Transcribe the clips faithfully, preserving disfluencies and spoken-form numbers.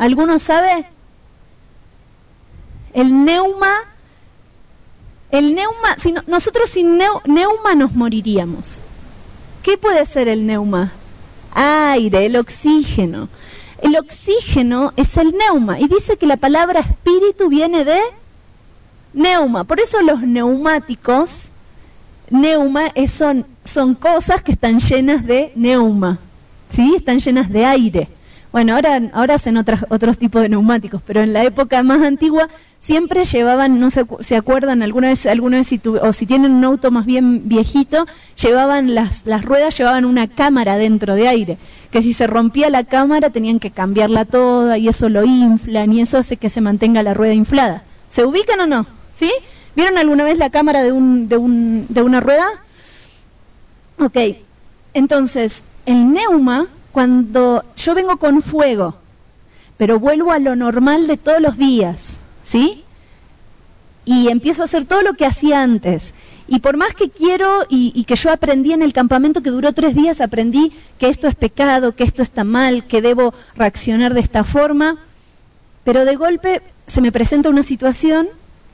¿Alguno sabe? El neuma, el neuma, si no, nosotros sin neu, neuma nos moriríamos. ¿Qué puede ser el neuma? Aire, el oxígeno. El oxígeno es el neuma, y dice que la palabra espíritu viene de neuma. Por eso los neumáticos, neuma es, son, son cosas que están llenas de neuma, ¿sí? Están llenas de aire. Bueno, ahora, ahora hacen otras, otros tipos de neumáticos, pero en la época más antigua siempre llevaban, no se, se acuerdan alguna vez, alguna vez si tu, o si tienen un auto más bien viejito, llevaban las, las ruedas, llevaban una cámara dentro de aire, que si se rompía la cámara tenían que cambiarla toda y eso lo inflan y eso hace que se mantenga la rueda inflada. ¿Se ubican o no? ¿Sí? ¿Vieron alguna vez la cámara de, un, de, un, de una rueda? Ok, entonces, el neuma, cuando yo vengo con fuego, pero vuelvo a lo normal de todos los días, ¿sí? Y empiezo a hacer todo lo que hacía antes. Y por más que quiero, y, y que yo aprendí en el campamento que duró tres días, aprendí que esto es pecado, que esto está mal, que debo reaccionar de esta forma, pero de golpe se me presenta una situación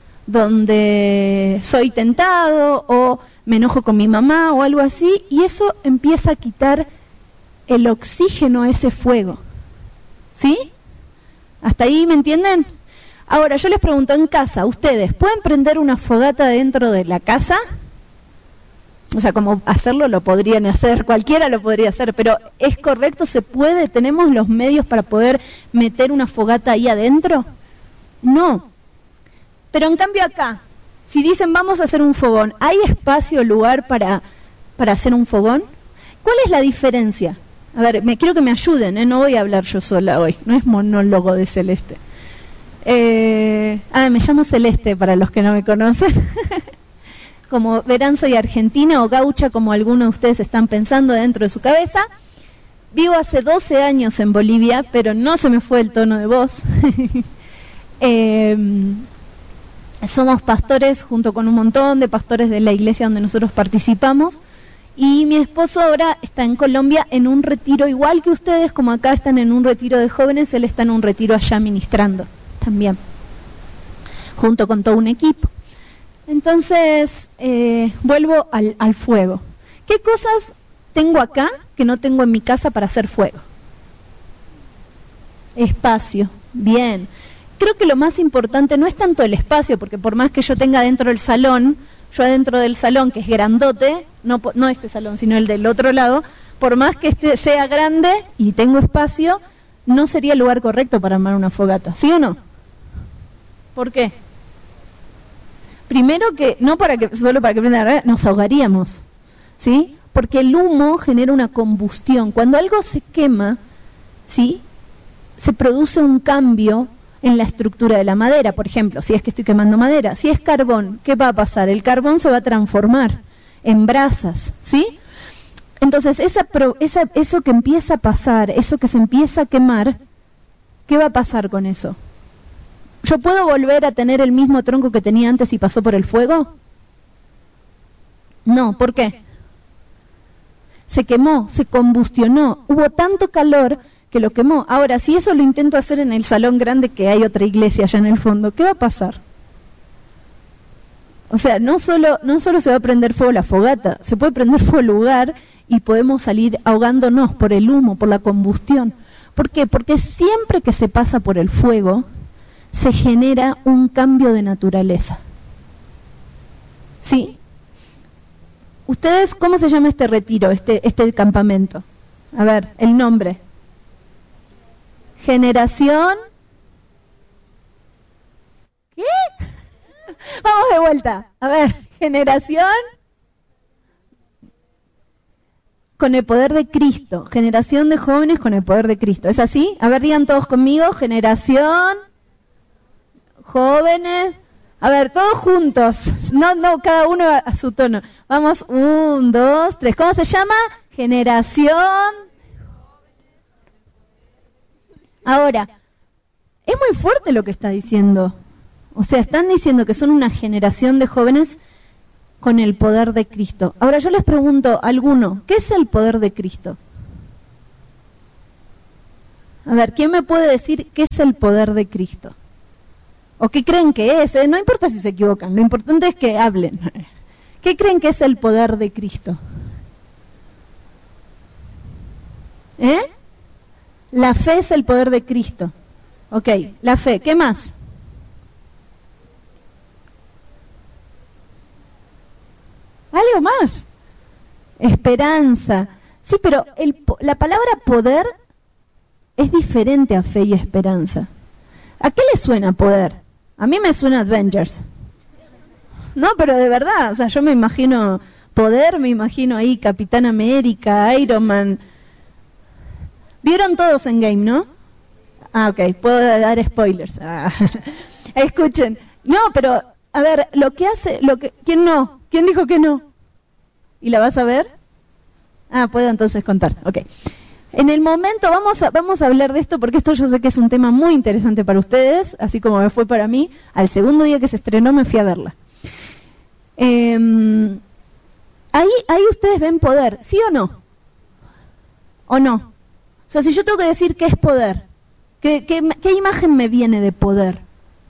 donde soy tentado o me enojo con mi mamá o algo así, y eso empieza a quitar el oxígeno a ese fuego. ¿Sí? ¿Hasta ahí me entienden? Ahora, yo les pregunto, en casa, ¿ustedes pueden prender una fogata dentro de la casa? O sea, como hacerlo lo podrían hacer, cualquiera lo podría hacer, pero ¿es correcto? ¿Se puede? ¿Tenemos los medios para poder meter una fogata ahí adentro? No. Pero en cambio acá, si dicen vamos a hacer un fogón, ¿hay espacio, lugar para, para hacer un fogón? ¿Cuál es la diferencia? A ver, me quiero que me ayuden, ¿eh? No voy a hablar yo sola hoy, no es monólogo de Celeste. Eh, ah, me llamo Celeste, para los que no me conocen. Como verán, soy argentina o gaucha, como algunos de ustedes están pensando dentro de su cabeza. Vivo hace doce años en Bolivia, pero no se me fue el tono de voz. eh, somos pastores junto con un montón de pastores de la iglesia donde nosotros participamos. Y mi esposo ahora está en Colombia en un retiro, igual que ustedes, como acá están en un retiro de jóvenes, él está en un retiro allá ministrando también, junto con todo un equipo. Entonces, eh, vuelvo al, al fuego. ¿Qué cosas tengo acá que no tengo en mi casa para hacer fuego? Espacio, bien. Creo que lo más importante no es tanto el espacio, porque por más que yo tenga dentro del salón, yo adentro del salón, que es grandote, no, no este salón, sino el del otro lado, por más que este sea grande y tengo espacio, no sería el lugar correcto para armar una fogata, ¿sí o no? ¿Por qué? Primero que, no para que solo para que prenda, nos ahogaríamos, ¿sí? Porque el humo genera una combustión. Cuando algo se quema, ¿sí? Se produce un cambio en la estructura de la madera, por ejemplo, si es que estoy quemando madera. Si es carbón, ¿qué va a pasar? El carbón se va a transformar en brasas, ¿sí? Entonces, esa, esa, eso que empieza a pasar, eso que se empieza a quemar, ¿qué va a pasar con eso? ¿Yo puedo volver a tener el mismo tronco que tenía antes y pasó por el fuego? No, ¿por qué? Se quemó, se combustionó, hubo tanto calor que lo quemó. Ahora, si eso lo intento hacer en el salón grande, que hay otra iglesia allá en el fondo, ¿qué va a pasar? O sea, no solo, no solo se va a prender fuego la fogata, se puede prender fuego el lugar y podemos salir ahogándonos por el humo, por la combustión. ¿Por qué? Porque siempre que se pasa por el fuego, se genera un cambio de naturaleza. ¿Sí? ¿Ustedes cómo se llama este retiro, este, este campamento? A ver, el nombre. Generación. ¿Qué? Vamos de vuelta. A ver, generación con el poder de Cristo. Generación de jóvenes con el poder de Cristo. ¿Es así? A ver, digan todos conmigo. Generación, jóvenes. A ver, todos juntos. No, no, cada uno a su tono. Vamos, un, dos, tres. ¿Cómo se llama? Generación. Ahora, es muy fuerte lo que está diciendo. O sea, están diciendo que son una generación de jóvenes con el poder de Cristo. Ahora yo les pregunto a alguno, ¿qué es el poder de Cristo? A ver, ¿quién me puede decir qué es el poder de Cristo? ¿O qué creen que es? ¿Eh? No importa si se equivocan, lo importante es que hablen. ¿Qué creen que es el poder de Cristo? ¿Eh? La fe es el poder de Cristo. Ok, la fe. ¿Qué más? ¿Algo más? Esperanza. Sí, pero el, la palabra poder es diferente a fe y esperanza. ¿A qué le suena poder? A mí me suena Avengers. No, pero de verdad, o sea, yo me imagino poder, me imagino ahí Capitán América, Iron Man. ¿Vieron todos Endgame, no? Ah, ok, puedo dar spoilers. Ah. Escuchen. No, pero, a ver, lo que hace, lo que, ¿quién no? ¿Quién dijo que no? ¿Y la vas a ver? Ah, puedo entonces contar, ok. En el momento, vamos a, vamos a hablar de esto, porque esto yo sé que es un tema muy interesante para ustedes, así como me fue para mí. Al segundo día que se estrenó me fui a verla. Eh, ahí, ahí ustedes ven poder, ¿sí o no? ¿O no? O sea, si yo tengo que decir qué es poder, ¿qué, qué, qué imagen me viene de poder?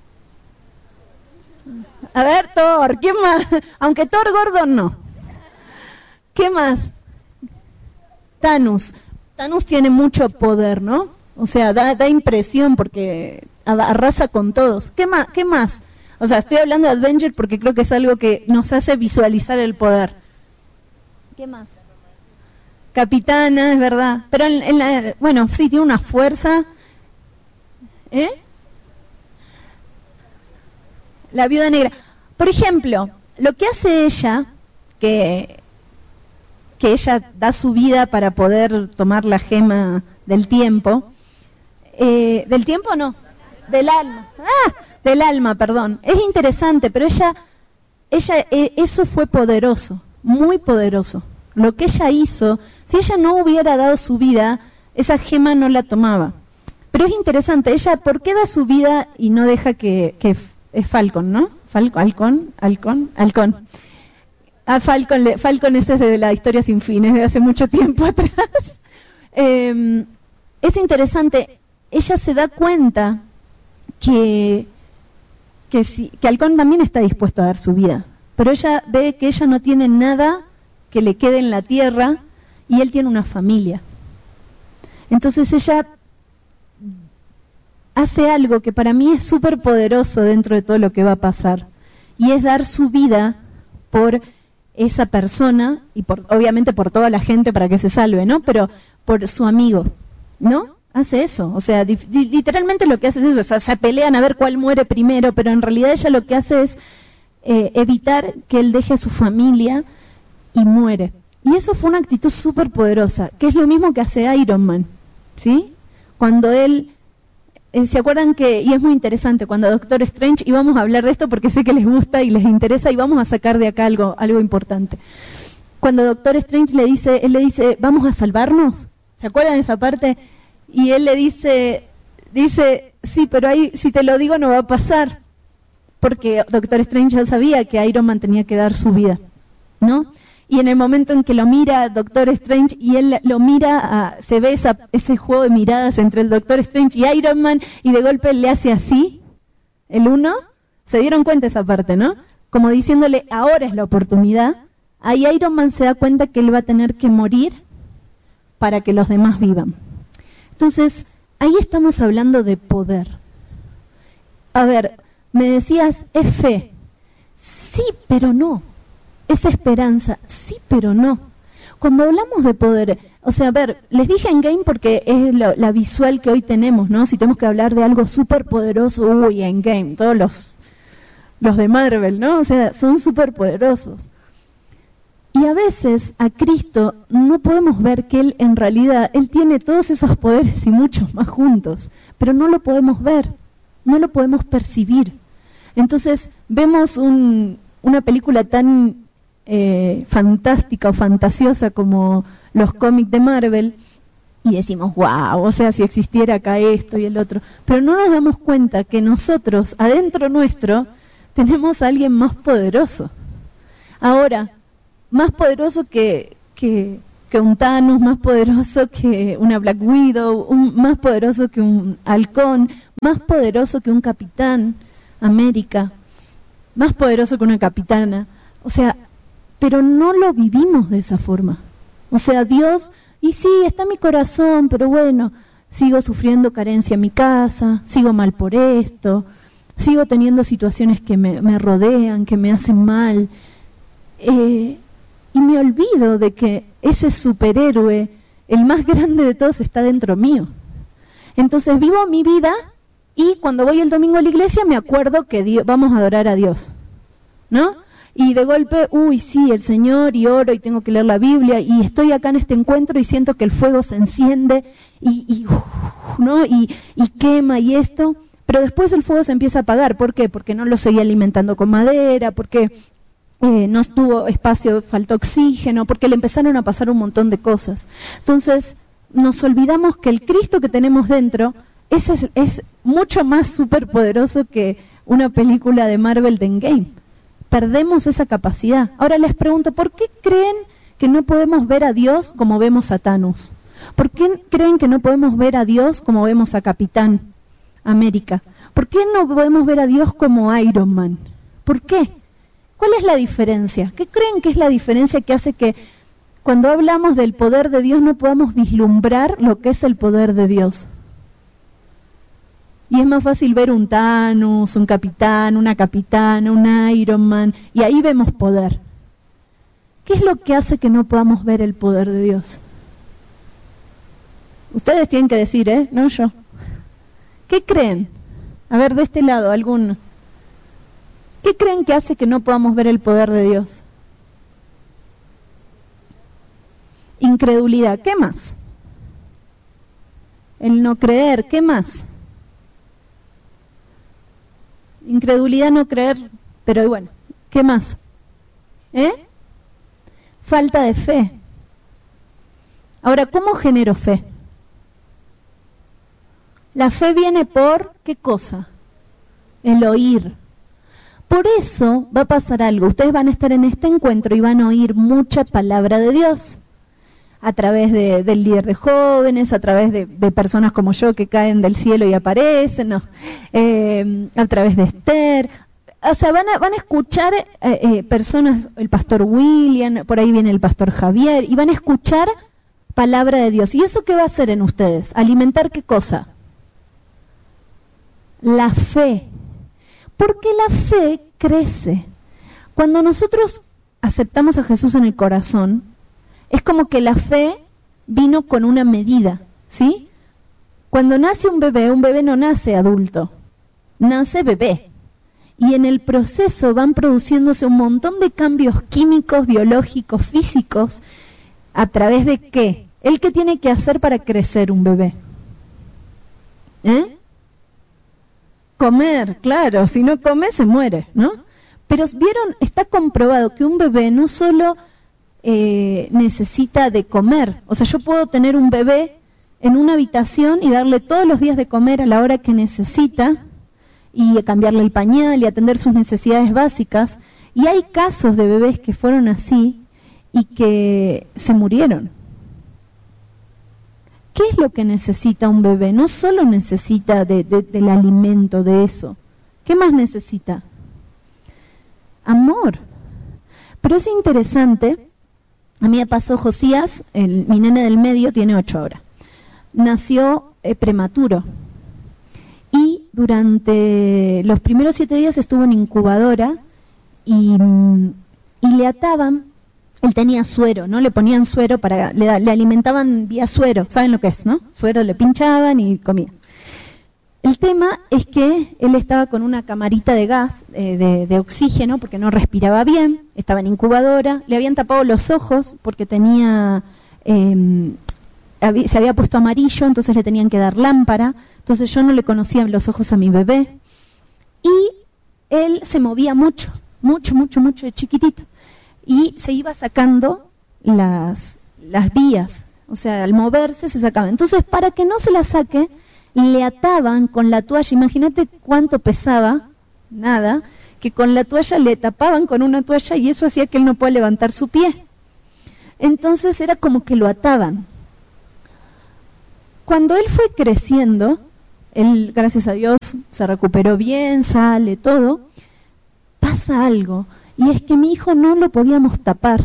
A ver, Thor, ¿quién más? Aunque Thor Gordon no. ¿Qué más? Thanos. Thanos tiene mucho poder, ¿no? O sea, da, da impresión porque arrasa con todos. ¿Qué más? ¿Qué más? O sea, estoy hablando de Avengers porque creo que es algo que nos hace visualizar el poder. ¿Qué más? Capitana, es verdad. Pero, en, en la, bueno, sí, tiene una fuerza. ¿Eh? La viuda negra. Por ejemplo, lo que hace ella, que, que ella da su vida para poder tomar la gema del tiempo. Eh, ¿Del tiempo no? Del alma. Ah, del alma, perdón. Es interesante, pero ella, ella eh, eso fue poderoso, muy poderoso. Lo que ella hizo, si ella no hubiera dado su vida, esa gema no la tomaba. Pero es interesante, ella, ¿por qué da su vida y no deja que, que es Falcon, ¿no? Falcon, Halcón, Halcón, Halcón. Ah, Falcon, Falcon ese es de la historia sin fines, de hace mucho tiempo atrás. Eh, es interesante, ella se da cuenta que, que, si, que Halcón también está dispuesto a dar su vida, pero ella ve que ella no tiene nada que le quede en la tierra y él tiene una familia. Entonces ella hace algo que para mí es súper poderoso dentro de todo lo que va a pasar, y es dar su vida por esa persona y por, obviamente por toda la gente para que se salve, ¿no? Pero por su amigo, ¿no? Hace eso, o sea, di- literalmente lo que hace es eso, o sea, se pelean a ver cuál muere primero, pero en realidad ella lo que hace es eh, evitar que él deje a su familia y muere. Y eso fue una actitud súper poderosa, que es lo mismo que hace Iron Man, ¿sí? Cuando él, eh, ¿se acuerdan que, y es muy interesante, cuando Doctor Strange, y vamos a hablar de esto porque sé que les gusta y les interesa y vamos a sacar de acá algo, algo importante. Cuando Doctor Strange le dice, él le dice, ¿vamos a salvarnos? ¿Se acuerdan de esa parte? Y él le dice, dice, sí, pero ahí, si te lo digo no va a pasar, porque Doctor Strange ya sabía que Iron Man tenía que dar su vida, ¿no? Y en el momento en que lo mira Doctor Strange y él lo mira, uh, se ve esa, ese juego de miradas entre el Doctor Strange y Iron Man, y de golpe le hace así, el uno, se dieron cuenta esa parte, ¿no? Como diciéndole, ahora es la oportunidad. Ahí Iron Man se da cuenta que él va a tener que morir para que los demás vivan. Entonces, ahí estamos hablando de poder. A ver, me decías, es fe. Sí, pero no. Es esperanza, sí, pero no. Cuando hablamos de poder, o sea, a ver, les dije en Game porque es lo, la visual que hoy tenemos, ¿no? Si tenemos que hablar de algo súper poderoso, uy, en Game, todos los, los de Marvel, ¿no? O sea, son súper poderosos. Y a veces a Cristo no podemos ver que Él en realidad, Él tiene todos esos poderes y muchos más juntos, pero no lo podemos ver, no lo podemos percibir. Entonces vemos un, una película tan eh, fantástica o fantasiosa como los cómics de Marvel y decimos, wow, o sea, si existiera acá esto y el otro, pero no nos damos cuenta que nosotros, adentro nuestro, tenemos a alguien más poderoso. Ahora, más poderoso que, que, que un Thanos, más poderoso que una Black Widow, un, más poderoso que un halcón, más poderoso que un Capitán América, más poderoso que una capitana. O sea, pero no lo vivimos de esa forma. O sea, Dios, y sí, está en mi corazón, pero bueno, sigo sufriendo carencia en mi casa, sigo mal por esto, sigo teniendo situaciones que me, me rodean, que me hacen mal, eh, y me olvido de que ese superhéroe, el más grande de todos, está dentro mío. Entonces vivo mi vida y cuando voy el domingo a la iglesia me acuerdo que Dios, vamos a adorar a Dios, ¿no? Y de golpe, uy, sí, el Señor, y oro, y tengo que leer la Biblia, y estoy acá en este encuentro y siento que el fuego se enciende, y, y, ¿no? y, y quema, y esto, pero después el fuego se empieza a apagar. ¿Por qué? Porque no lo seguía alimentando con madera, porque eh, no estuvo espacio, faltó oxígeno, porque le empezaron a pasar un montón de cosas. Entonces, nos olvidamos que el Cristo que tenemos dentro ese es, es mucho más superpoderoso que una película de Marvel de Endgame. Perdemos esa capacidad. Ahora les pregunto, ¿por qué creen que no podemos ver a Dios como vemos a Thanos? ¿Por qué creen que no podemos ver a Dios como vemos a Capitán América? ¿Por qué no podemos ver a Dios como Iron Man? ¿Por qué? ¿Cuál es la diferencia? ¿Qué creen que es la diferencia que hace que cuando hablamos del poder de Dios no podamos vislumbrar lo que es el poder de Dios? Y es más fácil ver un Thanos, un capitán, una capitana, un Iron Man, y ahí vemos poder. ¿Qué es lo que hace que no podamos ver el poder de Dios? Ustedes tienen que decir, ¿eh? No yo. ¿Qué creen? A ver, de este lado, alguno. ¿Qué creen que hace que no podamos ver el poder de Dios? Incredulidad. ¿Qué más? El no creer. ¿Qué más? Incredulidad, no creer, pero bueno, ¿qué más? ¿Eh? Falta de fe. Ahora, ¿cómo genero fe? La fe viene por, ¿qué cosa? El oír. Por eso va a pasar algo. Ustedes van a estar en este encuentro y van a oír mucha palabra de Dios. A través de, del líder de jóvenes, a través de, de personas como yo que caen del cielo y aparecen, no, eh, a través de Esther. O sea, van a, van a escuchar eh, eh, personas, el pastor William, por ahí viene el pastor Javier, y van a escuchar palabra de Dios. ¿Y eso qué va a hacer en ustedes? ¿Alimentar qué cosa? La fe. Porque la fe crece. Cuando nosotros aceptamos a Jesús en el corazón, es como que la fe vino con una medida, ¿sí? Cuando nace un bebé, un bebé no nace adulto, nace bebé. Y en el proceso van produciéndose un montón de cambios químicos, biológicos, físicos, ¿a través de qué? ¿El qué tiene que hacer para crecer un bebé? ¿Eh? Comer, claro, si no come se muere, ¿no? Pero vieron, está comprobado que un bebé no solo eh, necesita de comer, o sea, yo puedo tener un bebé en una habitación y darle todos los días de comer a la hora que necesita y cambiarle el pañal y atender sus necesidades básicas, y hay casos de bebés que fueron así y que se murieron. ¿Qué es lo que necesita un bebé? No solo necesita de, de, del alimento, de eso. ¿Qué más necesita? Amor. Pero es interesante, a mí me pasó Josías, el, mi nene del medio tiene ocho ahora, nació eh, prematuro y durante los primeros siete días estuvo en incubadora y, y le ataban, él tenía suero, ¿no? Le ponían suero, para le, le alimentaban vía suero, ¿saben lo que es, no? Suero le pinchaban y comía. El tema es que él estaba con una camarita de gas, eh, de, de oxígeno, porque no respiraba bien, estaba en incubadora, le habían tapado los ojos porque tenía, eh, hab- se había puesto amarillo, entonces le tenían que dar lámpara, entonces yo no le conocía los ojos a mi bebé, y él se movía mucho, mucho, mucho, mucho de chiquitito, y se iba sacando las, las vías, o sea, al moverse se sacaba. Entonces, para que no se la saque, le ataban con la toalla, imagínate cuánto pesaba, nada, que con la toalla le tapaban con una toalla y eso hacía que él no pueda levantar su pie. Entonces era como que lo ataban. Cuando él fue creciendo, él, gracias a Dios, se recuperó bien, sale, todo, pasa algo, y es que mi hijo no lo podíamos tapar.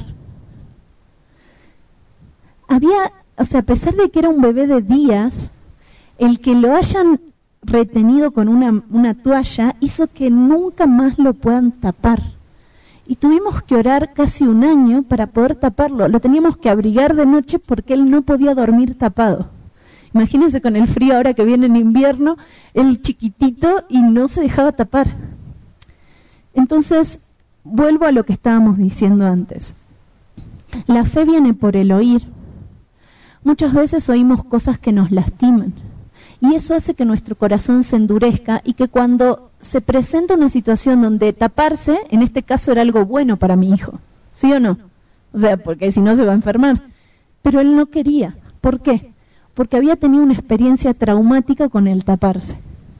Había, o sea, a pesar de que era un bebé de días, el que lo hayan retenido con una, una toalla hizo que nunca más lo puedan tapar. Y tuvimos que orar casi un año para poder taparlo. Lo teníamos que abrigar de noche porque él no podía dormir tapado. Imagínense con el frío ahora que viene en invierno, él chiquitito y no se dejaba tapar. Entonces, vuelvo a lo que estábamos diciendo antes. La fe viene por el oír. Muchas veces oímos cosas que nos lastiman. Y eso hace que nuestro corazón se endurezca y que cuando se presenta una situación donde taparse, en este caso era algo bueno para mi hijo, ¿sí o no? O sea, porque si no se va a enfermar. Pero él no quería. ¿Por qué? Porque había tenido una experiencia traumática con el taparse.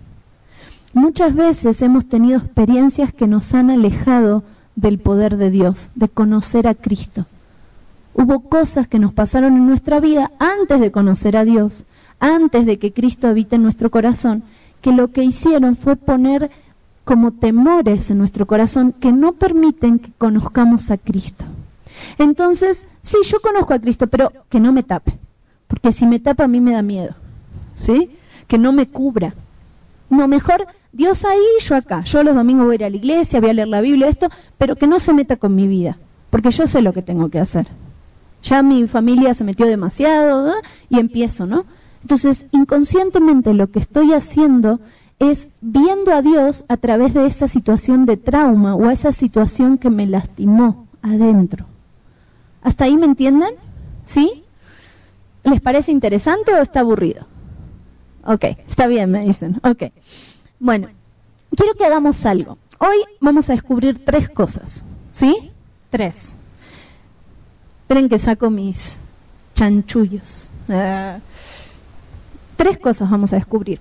Muchas veces hemos tenido experiencias que nos han alejado del poder de Dios, de conocer a Cristo. Hubo cosas que nos pasaron en nuestra vida antes de conocer a Dios, antes de que Cristo habite en nuestro corazón, que lo que hicieron fue poner como temores en nuestro corazón que no permiten que conozcamos a Cristo. Entonces, sí, yo conozco a Cristo, pero que no me tape, porque si me tapa a mí me da miedo, ¿sí? Que no me cubra. No, mejor Dios ahí, yo acá. Yo los domingos voy a ir a la iglesia, voy a leer la Biblia, esto, pero que no se meta con mi vida, porque yo sé lo que tengo que hacer. Ya mi familia se metió demasiado, ¿eh? Y empiezo, ¿no? Entonces, inconscientemente lo que estoy haciendo es viendo a Dios a través de esa situación de trauma o a esa situación que me lastimó adentro. ¿Hasta ahí me entienden? ¿Sí? ¿Les parece interesante o está aburrido? Ok, está bien, me dicen. Ok. Bueno, quiero que hagamos algo. Hoy vamos a descubrir tres cosas. ¿Sí? Tres. Esperen que saco mis chanchullos. Ah. Tres cosas vamos a descubrir.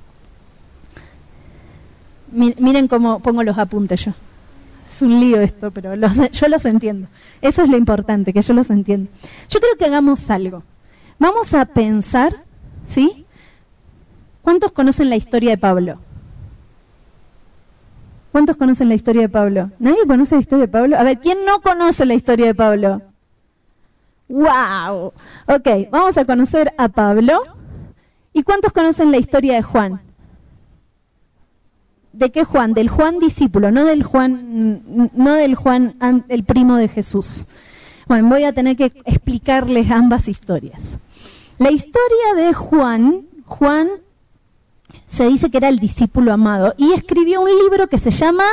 Miren cómo pongo los apuntes yo. Es un lío esto, pero los, yo los entiendo. Eso es lo importante, que yo los entiendo. Yo creo que hagamos algo. Vamos a pensar, ¿sí? ¿Cuántos conocen la historia de Pablo? ¿Cuántos conocen la historia de Pablo? ¿Nadie conoce la historia de Pablo? A ver, ¿quién no conoce la historia de Pablo? ¡Wow! Ok, vamos a conocer a Pablo. ¿Y cuántos conocen la historia de Juan? ¿De qué Juan? Del Juan discípulo, no del Juan, no del Juan, el primo de Jesús. Bueno, voy a tener que explicarles ambas historias. La historia de Juan, Juan se dice que era el discípulo amado y escribió un libro que se llama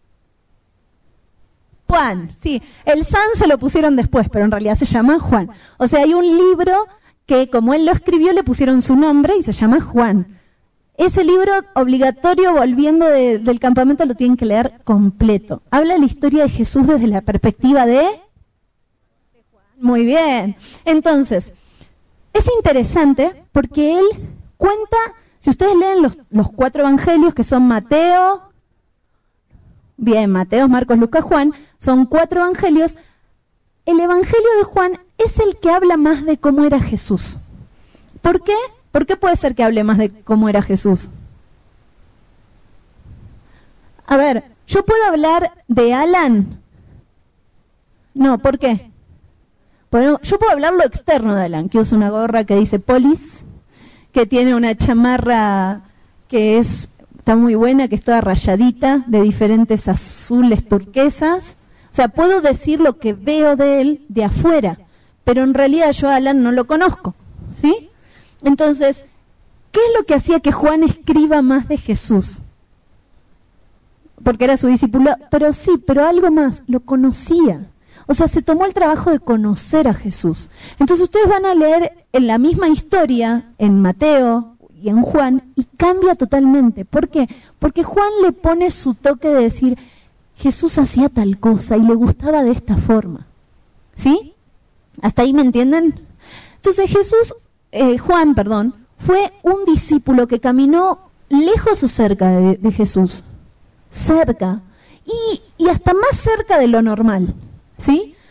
Juan. Sí, el San se lo pusieron después, pero en realidad se llama Juan. O sea, hay un libro que como él lo escribió le pusieron su nombre y se llama Juan. Ese libro obligatorio, volviendo de, del campamento, lo tienen que leer completo. Habla la historia de Jesús desde la perspectiva de Juan. Muy bien. Entonces, es interesante porque él cuenta, si ustedes leen los, los cuatro evangelios que son Mateo, bien, Mateo, Marcos, Lucas, Juan, son cuatro evangelios. El evangelio de Juan es el que habla más de cómo era Jesús. ¿Por qué? ¿Por qué puede ser que hable más de cómo era Jesús? A ver, ¿yo puedo hablar de Alan? No, ¿por qué? Bueno, yo puedo hablar lo externo de Alan, que usa una gorra que dice Polis, que tiene una chamarra que es, está muy buena, que es toda rayadita, de diferentes azules turquesas. O sea, puedo decir lo que veo de él de afuera, pero en realidad yo a Alan no lo conozco, ¿sí? Entonces, ¿qué es lo que hacía que Juan escriba más de Jesús? Porque era su discípulo, pero sí, pero algo más, lo conocía. O sea, se tomó el trabajo de conocer a Jesús. Entonces ustedes van a leer en la misma historia, en Mateo y en Juan, y cambia totalmente. ¿Por qué? Porque Juan le pone su toque de decir, Jesús hacía tal cosa y le gustaba de esta forma. ¿Sí? ¿Hasta ahí me entienden? Entonces Jesús, eh, Juan, perdón, fue un discípulo que caminó lejos o cerca de, de Jesús. Cerca. Y, y hasta más cerca de lo normal. ¿Sí?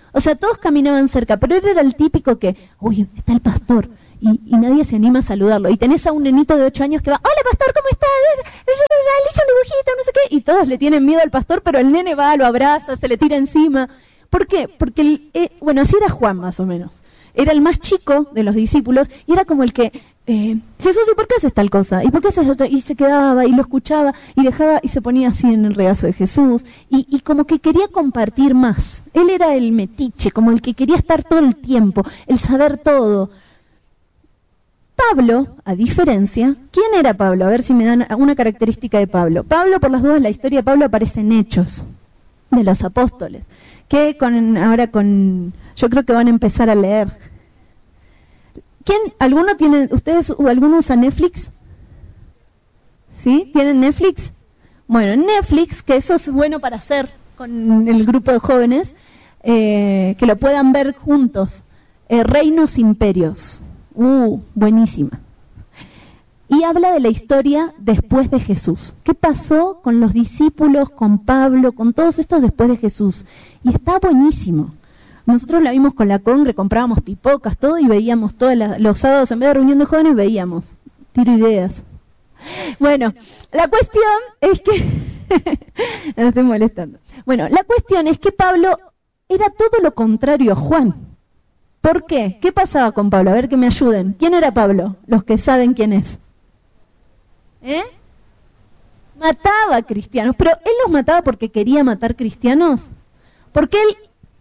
O sea, todos caminaban cerca, pero él era el típico que, uy, está el pastor, y, y nadie se anima a saludarlo. Y tenés a un nenito de ocho años que va, hola pastor, ¿cómo estás? Le hice un dibujito, no sé qué. Y todos le tienen miedo al pastor, pero el nene va, lo abraza, se le tira encima. ¿Por qué? Porque, el, eh, bueno, así era Juan más o menos. Era el más chico de los discípulos y era como el que, eh, Jesús, ¿y por qué haces tal cosa? ¿Y por qué haces otra? Y se quedaba y lo escuchaba y dejaba y se ponía así en el regazo de Jesús y, y como que quería compartir más. Él era el metiche, como el que quería estar todo el tiempo, el saber todo. Pablo, a diferencia, ¿quién era Pablo? A ver si me dan una característica de Pablo. Pablo, por las dudas, la historia de Pablo aparece en Hechos de los Apóstoles, que con ahora con, yo creo que van a empezar a leer. ¿Quién, alguno tiene, ustedes, alguno usa Netflix? ¿Sí? ¿Tienen Netflix? Bueno, en Netflix, que eso es bueno para hacer con el grupo de jóvenes, eh, que lo puedan ver juntos, eh, Reinos Imperios. Uh, buenísima. Y habla de la historia después de Jesús. ¿Qué pasó con los discípulos, con Pablo, con todos estos después de Jesús? Y está buenísimo. Nosotros la vimos con la Congre, comprábamos pipocas, todo, y veíamos todos los sábados, en vez de reunión de jóvenes, veíamos. Tiro ideas. Bueno, la cuestión es que... no estoy molestando. Bueno, la cuestión es que Pablo era todo lo contrario a Juan. ¿Por qué? ¿Qué pasaba con Pablo? A ver que me ayuden. ¿Quién era Pablo? Los que saben quién es. ¿Eh? Mataba a cristianos. ¿Pero él los mataba porque quería matar cristianos? Porque él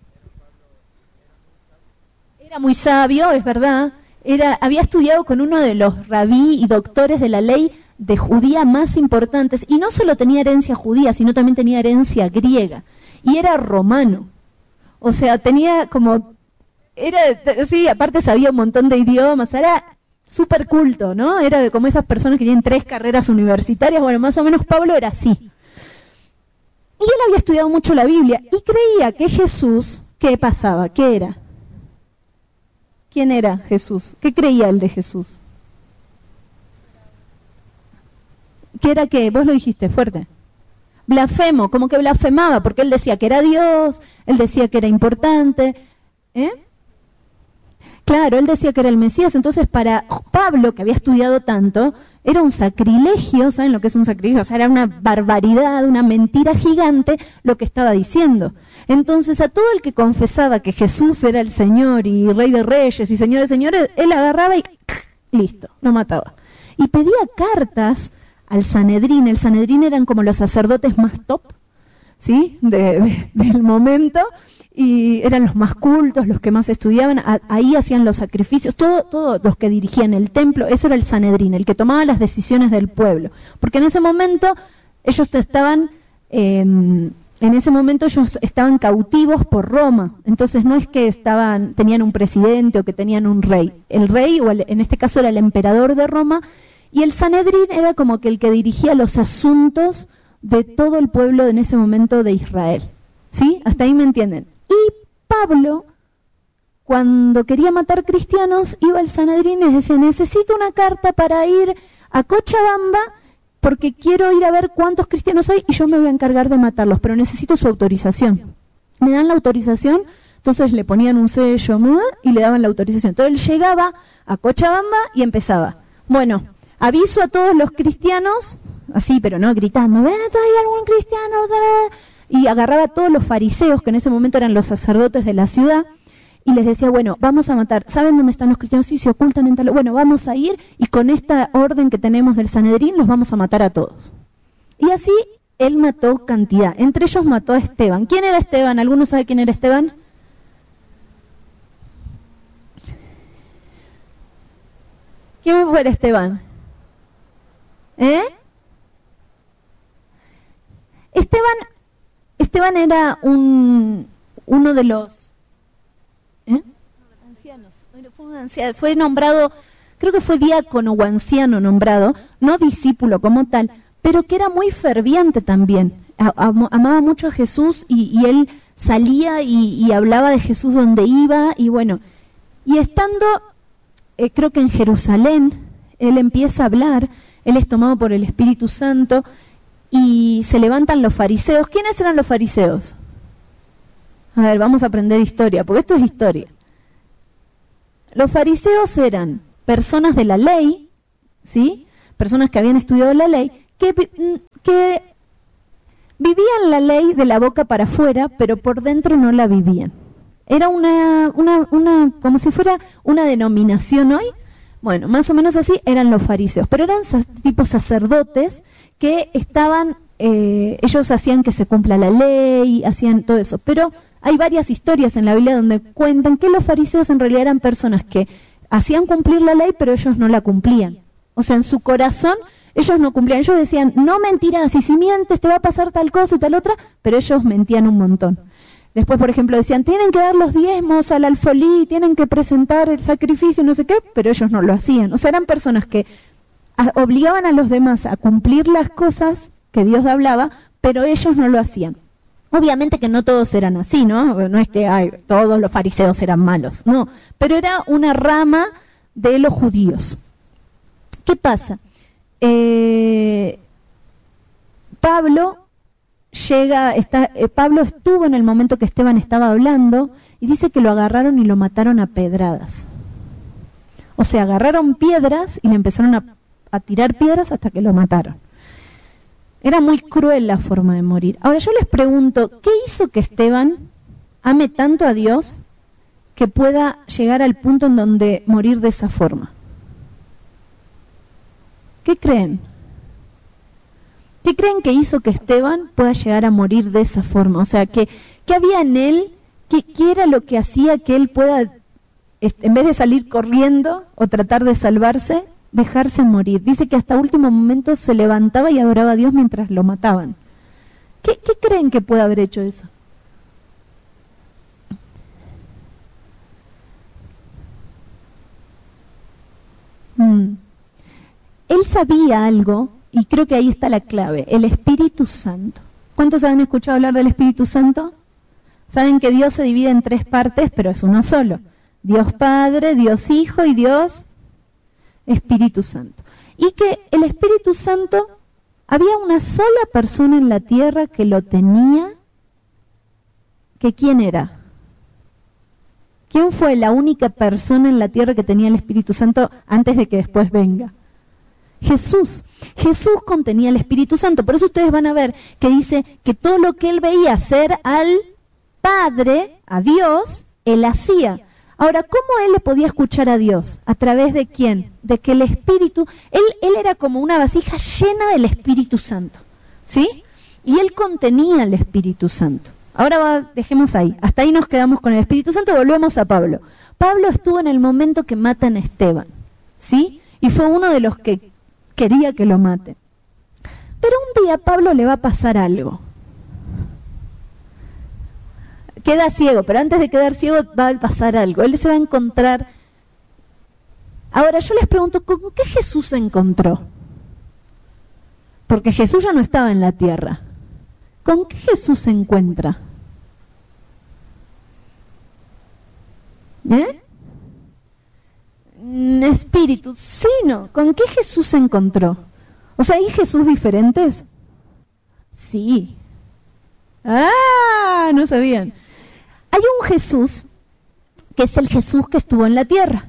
era muy sabio, es verdad. Era, había estudiado con uno de los rabí y doctores de la ley de judía más importantes. Y no solo tenía herencia judía, sino también tenía herencia griega. Y era romano. O sea, tenía como... Era, sí, aparte sabía un montón de idiomas, era súper culto, ¿no? Era de como esas personas que tienen tres carreras universitarias, bueno, más o menos Pablo era así. Y él había estudiado mucho la Biblia y creía que Jesús, ¿qué pasaba? ¿Qué era? ¿Quién era Jesús? ¿Qué creía él de Jesús? ¿Qué era qué? Vos lo dijiste fuerte. Blasfemo, como que blasfemaba, porque él decía que era Dios, él decía que era importante, ¿eh? Claro, él decía que era el Mesías, entonces para Pablo, que había estudiado tanto, era un sacrilegio, ¿saben lo que es un sacrilegio? O sea, era una barbaridad, una mentira gigante lo que estaba diciendo. Entonces a todo el que confesaba que Jesús era el Señor y Rey de Reyes y Señor de Señores, él agarraba y listo, lo mataba. Y pedía cartas al Sanedrín. El Sanedrín eran como los sacerdotes más top, ¿sí? De, de, del momento. Y eran los más cultos, los que más estudiaban, a, ahí hacían los sacrificios, todos todo los que dirigían el templo, eso era el Sanedrín, el que tomaba las decisiones del pueblo. Porque en ese momento ellos estaban, eh, en ese momento ellos estaban cautivos por Roma, entonces no es que estaban, tenían un presidente o que tenían un rey. El rey, o el, en este caso era el emperador de Roma, y el Sanedrín era como que el que dirigía los asuntos de todo el pueblo en ese momento de Israel. ¿Sí? Hasta ahí me entienden. Y Pablo, cuando quería matar cristianos, iba al Sanedrín y les decía, necesito una carta para ir a Cochabamba porque quiero ir a ver cuántos cristianos hay y yo me voy a encargar de matarlos, pero necesito su autorización. ¿Me dan la autorización? Entonces le ponían un sello y le daban la autorización. Entonces él llegaba a Cochabamba y empezaba. Bueno, aviso a todos los cristianos, así, pero no gritando, ¿ven? ¿Hay algún cristiano? Y agarraba a todos los fariseos, que en ese momento eran los sacerdotes de la ciudad, y les decía, bueno, vamos a matar. ¿Saben dónde están los cristianos? Sí, se ocultan en tal... Bueno, vamos a ir y con esta orden que tenemos del Sanedrín los vamos a matar a todos. Y así él mató cantidad. Entre ellos mató a Esteban. ¿Quién era Esteban? ¿Alguno sabe quién era Esteban? ¿Quién fue Esteban? ¿Eh? Esteban... Esteban era un uno de los ¿eh? ancianos, fue, un anciano, fue nombrado, creo que fue diácono o anciano nombrado, no discípulo como tal, pero que era muy ferviente también, a, a, amaba mucho a Jesús y, y él salía y, y hablaba de Jesús donde iba y bueno, y estando, eh, creo que en Jerusalén, él empieza a hablar, él es tomado por el Espíritu Santo. Y se levantan los fariseos. ¿Quiénes eran los fariseos? A ver, vamos a aprender historia, porque esto es historia. Los fariseos eran personas de la ley, ¿sí? Personas que habían estudiado la ley, que, que vivían la ley de la boca para afuera, pero por dentro no la vivían. Era una, una, una, como si fuera una denominación hoy. Bueno, más o menos así eran los fariseos, pero eran tipo sacerdotes que estaban, eh, ellos hacían que se cumpla la ley, hacían todo eso, pero hay varias historias en la Biblia donde cuentan que los fariseos en realidad eran personas que hacían cumplir la ley, pero ellos no la cumplían. O sea, en su corazón ellos no cumplían. Ellos decían, no mentirás, y si mientes te va a pasar tal cosa y tal otra, pero ellos mentían un montón. Después, por ejemplo, decían, tienen que dar los diezmos al alfolí, tienen que presentar el sacrificio, no sé qué, pero ellos no lo hacían. O sea, eran personas que a, obligaban a los demás a cumplir las cosas que Dios hablaba, pero ellos no lo hacían. Obviamente que no todos eran así, ¿no? No es que ay, todos los fariseos eran malos, no. Pero era una rama de los judíos. ¿Qué pasa? Eh, Pablo llega, está, eh, Pablo estuvo en el momento que Esteban estaba hablando y dice que lo agarraron y lo mataron a pedradas. O sea, agarraron piedras y le empezaron a, a tirar piedras hasta que lo mataron. Era muy cruel la forma de morir. Ahora yo les pregunto, ¿qué hizo que Esteban ame tanto a Dios que pueda llegar al punto en donde morir de esa forma? ¿Qué creen? ¿Qué creen que hizo que Esteban pueda llegar a morir de esa forma? O sea, ¿qué, qué había en él? ¿Qué, ¿Qué era lo que hacía que él pueda, en vez de salir corriendo o tratar de salvarse, dejarse morir? Dice que hasta último momento se levantaba y adoraba a Dios mientras lo mataban. ¿Qué, qué creen que puede haber hecho eso? Mm. Él sabía algo, y creo que ahí está la clave, el Espíritu Santo. ¿Cuántos han escuchado hablar del Espíritu Santo? Saben que Dios se divide en tres partes, pero es uno solo. Dios Padre, Dios Hijo y Dios Espíritu Santo. Y que el Espíritu Santo, había una sola persona en la tierra que lo tenía, que ¿quién era? ¿Quién fue la única persona en la tierra que tenía el Espíritu Santo antes de que después venga? Jesús. Jesús contenía el Espíritu Santo. Por eso ustedes van a ver que dice que todo lo que él veía hacer al Padre, a Dios, él hacía. Ahora, ¿cómo él le podía escuchar a Dios? ¿A través de quién? De que el Espíritu, él, él era como una vasija llena del Espíritu Santo, ¿sí? Y él contenía el Espíritu Santo. Ahora va, dejemos ahí, hasta ahí nos quedamos con el Espíritu Santo, volvemos a Pablo. Pablo estuvo en el momento que matan a Esteban, ¿sí? Y fue uno de los que quería que lo maten. Pero un día a Pablo le va a pasar algo. Queda ciego, pero antes de quedar ciego va a pasar algo. Él se va a encontrar. Ahora yo les pregunto, ¿con qué Jesús se encontró? Porque Jesús ya no estaba en la tierra. ¿Con qué Jesús se encuentra? ¿Eh? Espíritu, sí, no. ¿Con qué Jesús se encontró? O sea, ¿hay Jesús diferentes? Sí. Ah, no sabían. Hay un Jesús que es el Jesús que estuvo en la tierra.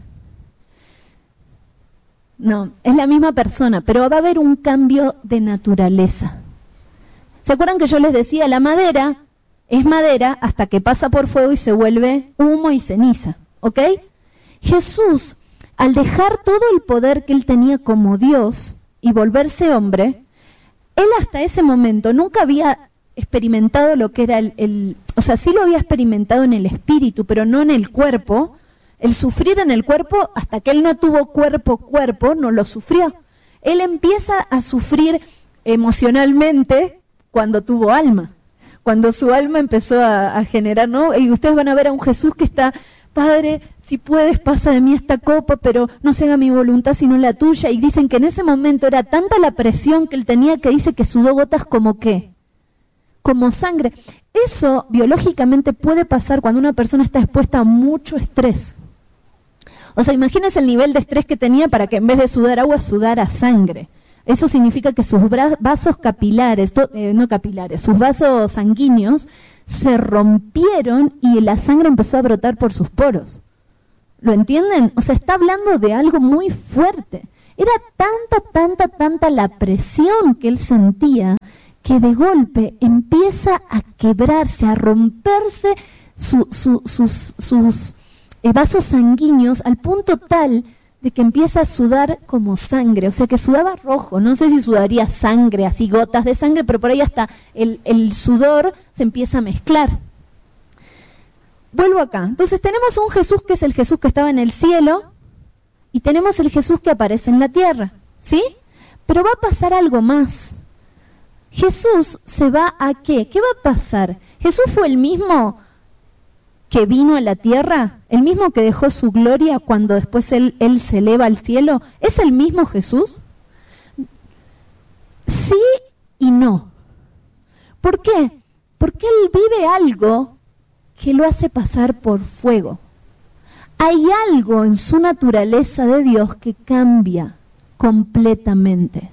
No, es la misma persona, pero va a haber un cambio de naturaleza. ¿Se acuerdan que yo les decía, la madera es madera hasta que pasa por fuego y se vuelve humo y ceniza? ¿Ok? Jesús, al dejar todo el poder que él tenía como Dios y volverse hombre, él hasta ese momento nunca había experimentado lo que era el, el... O sea, sí lo había experimentado en el espíritu, pero no en el cuerpo. El sufrir en el cuerpo, hasta que él no tuvo cuerpo, cuerpo, no lo sufrió. Él empieza a sufrir emocionalmente cuando tuvo alma. Cuando su alma empezó a, a generar, ¿no? Y ustedes van a ver a un Jesús que está, Padre, si puedes, pasa de mí esta copa, pero no se haga mi voluntad sino la tuya. Y dicen que en ese momento era tanta la presión que él tenía que dice que sudó gotas como ¿qué? Como sangre. Eso biológicamente puede pasar cuando una persona está expuesta a mucho estrés. O sea, imagínense el nivel de estrés que tenía para que en vez de sudar agua, sudara sangre. Eso significa que sus bra- vasos capilares, to- eh, no capilares, sus vasos sanguíneos se rompieron y la sangre empezó a brotar por sus poros. ¿Lo entienden? O sea, está hablando de algo muy fuerte. Era tanta, tanta, tanta la presión que él sentía que de golpe empieza a quebrarse, a romperse su, su, sus, sus eh, vasos sanguíneos al punto tal de que empieza a sudar como sangre, o sea que sudaba rojo, no sé si sudaría sangre, así gotas de sangre, pero por ahí hasta el, el sudor se empieza a mezclar. Vuelvo acá, entonces tenemos un Jesús que es el Jesús que estaba en el cielo y tenemos el Jesús que aparece en la tierra, ¿sí? Pero va a pasar algo más. Jesús se va a ¿qué? ¿Qué va a pasar? ¿Jesús fue el mismo que vino a la tierra? ¿El mismo que dejó su gloria cuando después él, él se eleva al cielo? ¿Es el mismo Jesús? Sí y no. ¿Por qué? Porque él vive algo que lo hace pasar por fuego. Hay algo en su naturaleza de Dios que cambia completamente.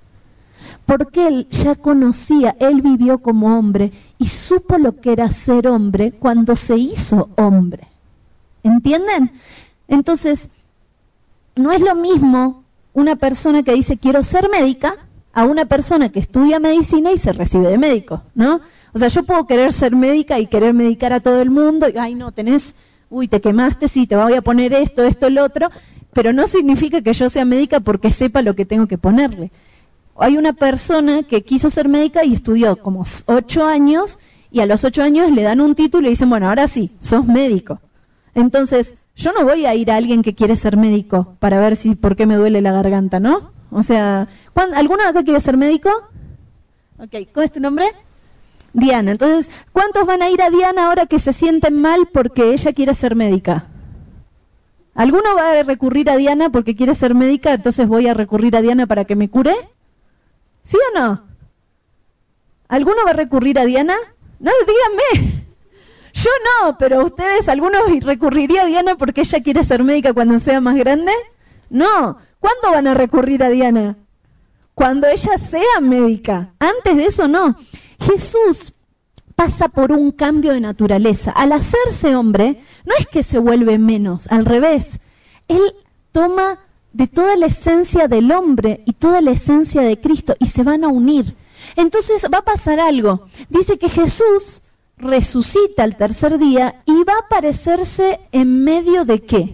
Porque él ya conocía, él vivió como hombre y supo lo que era ser hombre cuando se hizo hombre. ¿Entienden? Entonces, no es lo mismo una persona que dice quiero ser médica a una persona que estudia medicina y se recibe de médico, ¿no? O sea, yo puedo querer ser médica y querer medicar a todo el mundo, y, ay no, tenés, uy, te quemaste, sí, te voy a poner esto, esto, el otro, pero no significa que yo sea médica porque sepa lo que tengo que ponerle. Hay una persona que quiso ser médica y estudió como ocho años y a los ocho años le dan un título y dicen, bueno, ahora sí, sos médico. Entonces, yo no voy a ir a alguien que quiere ser médico para ver si por qué me duele la garganta, ¿no? O sea, ¿alguno de acá quiere ser médico? Ok, ¿cuál es tu nombre? Diana. Entonces, ¿cuántos van a ir a Diana ahora que se sienten mal porque ella quiere ser médica? ¿Alguno va a recurrir a Diana porque quiere ser médica, entonces voy a recurrir a Diana para que me cure? ¿Sí o no? ¿Alguno va a recurrir a Diana? No, díganme. Yo no, pero ustedes, ¿alguno recurriría a Diana porque ella quiere ser médica cuando sea más grande? No. ¿Cuándo van a recurrir a Diana? Cuando ella sea médica. Antes de eso no. Jesús pasa por un cambio de naturaleza. Al hacerse hombre, no es que se vuelve menos, al revés. Él toma de toda la esencia del hombre y toda la esencia de Cristo y se van a unir. Entonces va a pasar algo. Dice que Jesús resucita al tercer día y va a aparecerse en medio de ¿qué?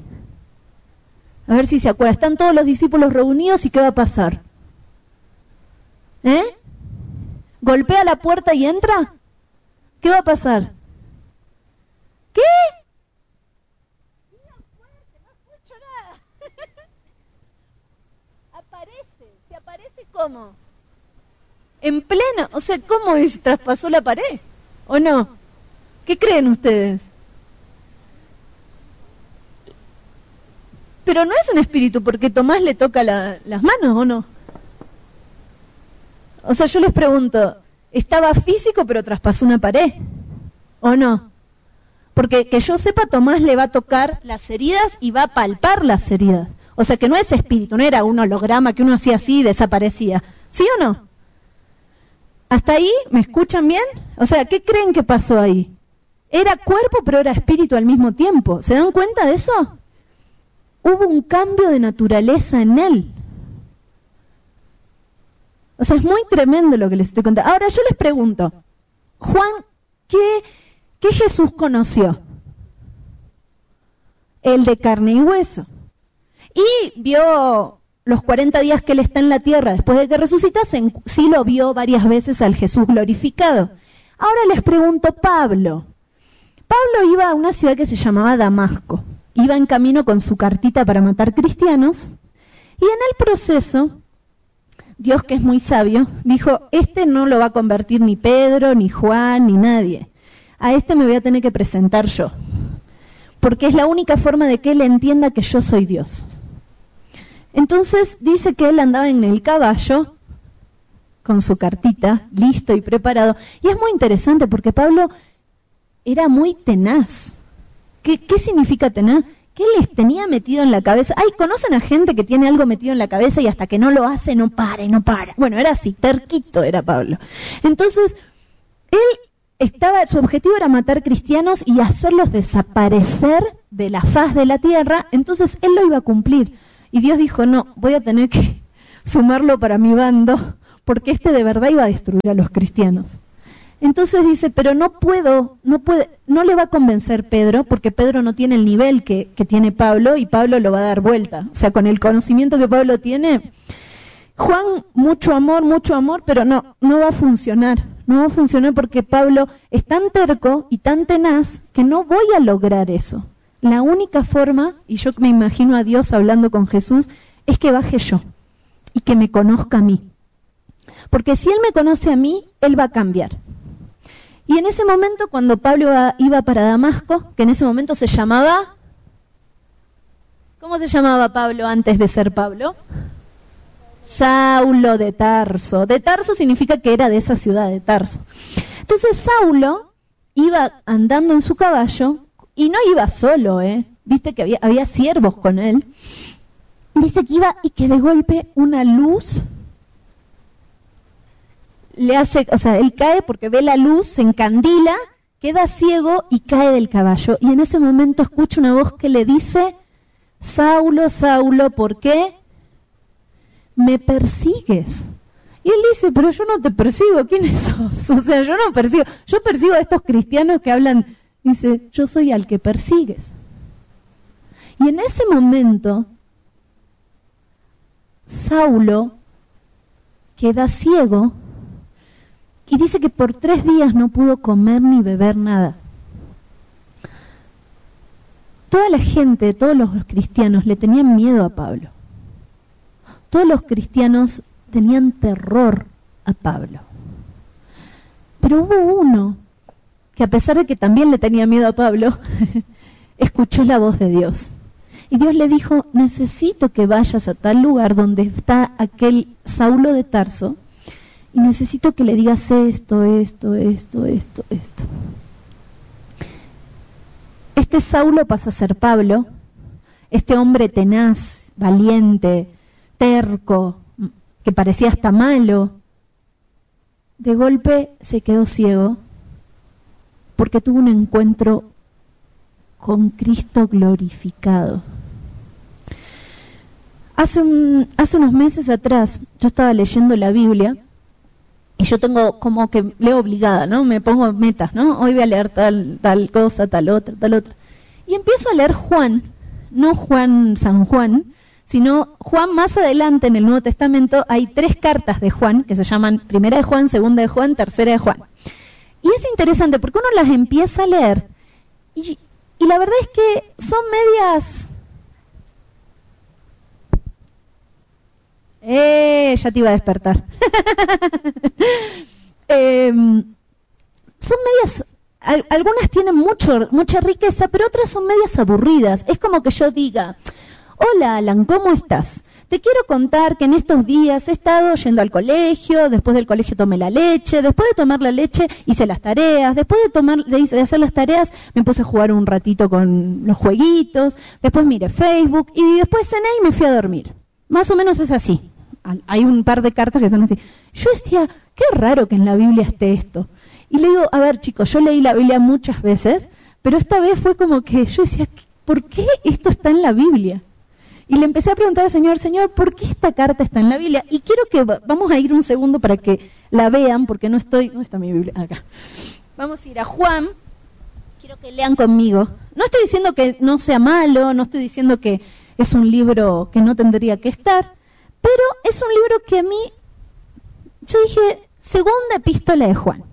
A ver si se acuerdan. Están todos los discípulos reunidos y ¿qué va a pasar? ¿Eh? ¿Golpea la puerta y entra? ¿Qué va a pasar? ¿Qué? ¿Cómo? En pleno, o sea, ¿cómo es? ¿Traspasó la pared? ¿O no? ¿Qué creen ustedes? Pero no es un espíritu, porque Tomás le toca la, las manos, ¿o no? O sea, yo les pregunto, ¿estaba físico pero traspasó una pared? ¿O no? Porque que yo sepa, Tomás le va a tocar las heridas y va a palpar las heridas. O sea que no es espíritu, no era un holograma que uno hacía así y desaparecía. ¿Sí o no? ¿Hasta ahí? ¿Me escuchan bien? O sea, ¿qué creen que pasó ahí? Era cuerpo pero era espíritu al mismo tiempo. ¿Se dan cuenta de eso? Hubo un cambio de naturaleza en él. O sea, es muy tremendo lo que les estoy contando. Ahora yo les pregunto, Juan, ¿qué, qué Jesús conoció? El de carne y hueso. Y vio los cuarenta días que él está en la tierra después de que resucitase, sí lo vio varias veces al Jesús glorificado. Ahora les pregunto, Pablo. Pablo iba a una ciudad que se llamaba Damasco. Iba en camino con su cartita para matar cristianos. Y en el proceso, Dios, que es muy sabio, dijo, este no lo va a convertir ni Pedro, ni Juan, ni nadie. A este me voy a tener que presentar yo. Porque es la única forma de que él entienda que yo soy Dios. Entonces dice que él andaba en el caballo con su cartita, listo y preparado. Y es muy interesante porque Pablo era muy tenaz. ¿Qué, qué significa tenaz? ¿Qué les tenía metido en la cabeza? Ay, ¿conocen a gente que tiene algo metido en la cabeza y hasta que no lo hace no para, no para? Bueno, era así, terquito era Pablo. Entonces, él estaba, su objetivo era matar cristianos y hacerlos desaparecer de la faz de la tierra, entonces él lo iba a cumplir. Y Dios dijo, no, voy a tener que sumarlo para mi bando, porque este de verdad iba a destruir a los cristianos. Entonces dice, pero no puedo, no puede, no le va a convencer Pedro, porque Pedro no tiene el nivel que, que tiene Pablo, y Pablo lo va a dar vuelta. O sea, con el conocimiento que Pablo tiene, Juan, mucho amor, mucho amor, pero no, no va a funcionar. No va a funcionar porque Pablo es tan terco y tan tenaz que no voy a lograr eso. La única forma, y yo me imagino a Dios hablando con Jesús, es que baje yo y que me conozca a mí. Porque si Él me conoce a mí, Él va a cambiar. Y en ese momento, cuando Pablo iba para Damasco, que en ese momento se llamaba... ¿Cómo se llamaba Pablo antes de ser Pablo? Saulo de Tarso. De Tarso significa que era de esa ciudad de Tarso. Entonces Saulo iba andando en su caballo, y no iba solo, ¿eh? Viste que había, había siervos con él. Dice que iba y que de golpe una luz... le hace, o sea, él cae porque ve la luz, se encandila, queda ciego y cae del caballo. Y en ese momento escucha una voz que le dice, Saulo, Saulo, ¿por qué me persigues? Y él dice, pero yo no te persigo, ¿quiénes sos? O sea, yo no persigo, yo persigo a estos cristianos que hablan, dice, yo soy al que persigues. Y en ese momento, Saulo queda ciego, y dice que por tres días no pudo comer ni beber nada. Toda la gente, todos los cristianos le tenían miedo a Pablo. Todos los cristianos tenían terror a Pablo. Pero hubo uno que, a pesar de que también le tenía miedo a Pablo, escuchó la voz de Dios. Y Dios le dijo, necesito que vayas a tal lugar donde está aquel Saulo de Tarso, y necesito que le digas esto, esto, esto, esto, esto. Este Saulo pasa a ser Pablo, este hombre tenaz, valiente, terco, que parecía hasta malo. De golpe se quedó ciego porque tuvo un encuentro con Cristo glorificado. Hace, un, hace unos meses atrás yo estaba leyendo la Biblia. Y yo tengo como que leo obligada, ¿no? Me pongo metas, ¿no? Hoy voy a leer tal, tal cosa, tal otra, tal otra. Y empiezo a leer Juan, no Juan San Juan, sino Juan más adelante en el Nuevo Testamento hay tres cartas de Juan, que se llaman Primera de Juan, Segunda de Juan, Tercera de Juan. Y es interesante porque uno las empieza a leer y, y la verdad es que son medias... Eh, ya te iba a despertar. eh, son medias, al, algunas tienen mucho, mucha riqueza, pero otras son medias aburridas. Es como que yo diga, hola Alan, ¿cómo estás? Te quiero contar que en estos días he estado yendo al colegio, después del colegio tomé la leche, después de tomar la leche hice las tareas, después de, tomar, de, de hacer las tareas me puse a jugar un ratito con los jueguitos, después miré Facebook y después cené y me fui a dormir. Más o menos es así. Hay un par de cartas que son así. Yo decía, qué raro que en la Biblia esté esto. Y le digo, a ver chicos, yo leí la Biblia muchas veces, pero esta vez fue como que yo decía, ¿por qué esto está en la Biblia? Y le empecé a preguntar al Señor, Señor, ¿por qué esta carta está en la Biblia? Y quiero que, vamos a ir un segundo para que la vean, porque no estoy, no está mi Biblia acá. Vamos a ir a Juan, quiero que lean conmigo. No estoy diciendo que no sea malo, no estoy diciendo que es un libro que no tendría que estar, pero es un libro que a mí, yo dije, segunda epístola de Juan.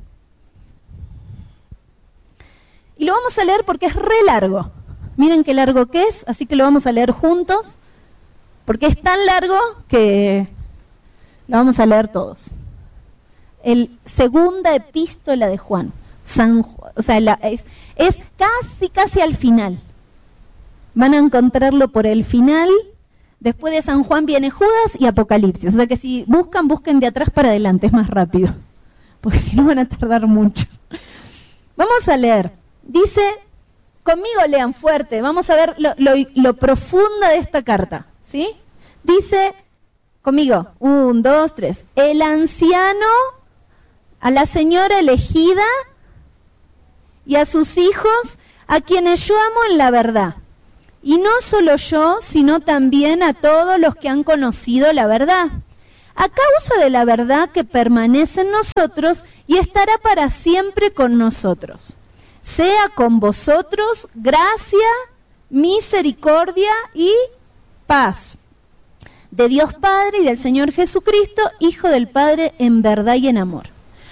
Y lo vamos a leer porque es re largo. Miren qué largo que es, así que lo vamos a leer juntos, porque es tan largo que lo vamos a leer todos. El segunda epístola de Juan. San, o sea, la, es, es casi, casi al final. Van a encontrarlo por el final. Después de San Juan viene Judas y Apocalipsis. O sea que si buscan, busquen de atrás para adelante, es más rápido. Porque si no van a tardar mucho. Vamos a leer. Dice, conmigo lean fuerte, vamos a ver lo, lo, lo profunda de esta carta, ¿sí? Dice, conmigo, un, dos, tres, el anciano a la señora elegida y a sus hijos, a quienes yo amo en la verdad. Y no solo yo, sino también a todos los que han conocido la verdad, a causa de la verdad que permanece en nosotros y estará para siempre con nosotros. Sea con vosotros gracia, misericordia y paz de Dios Padre y del Señor Jesucristo, Hijo del Padre, en verdad y en amor.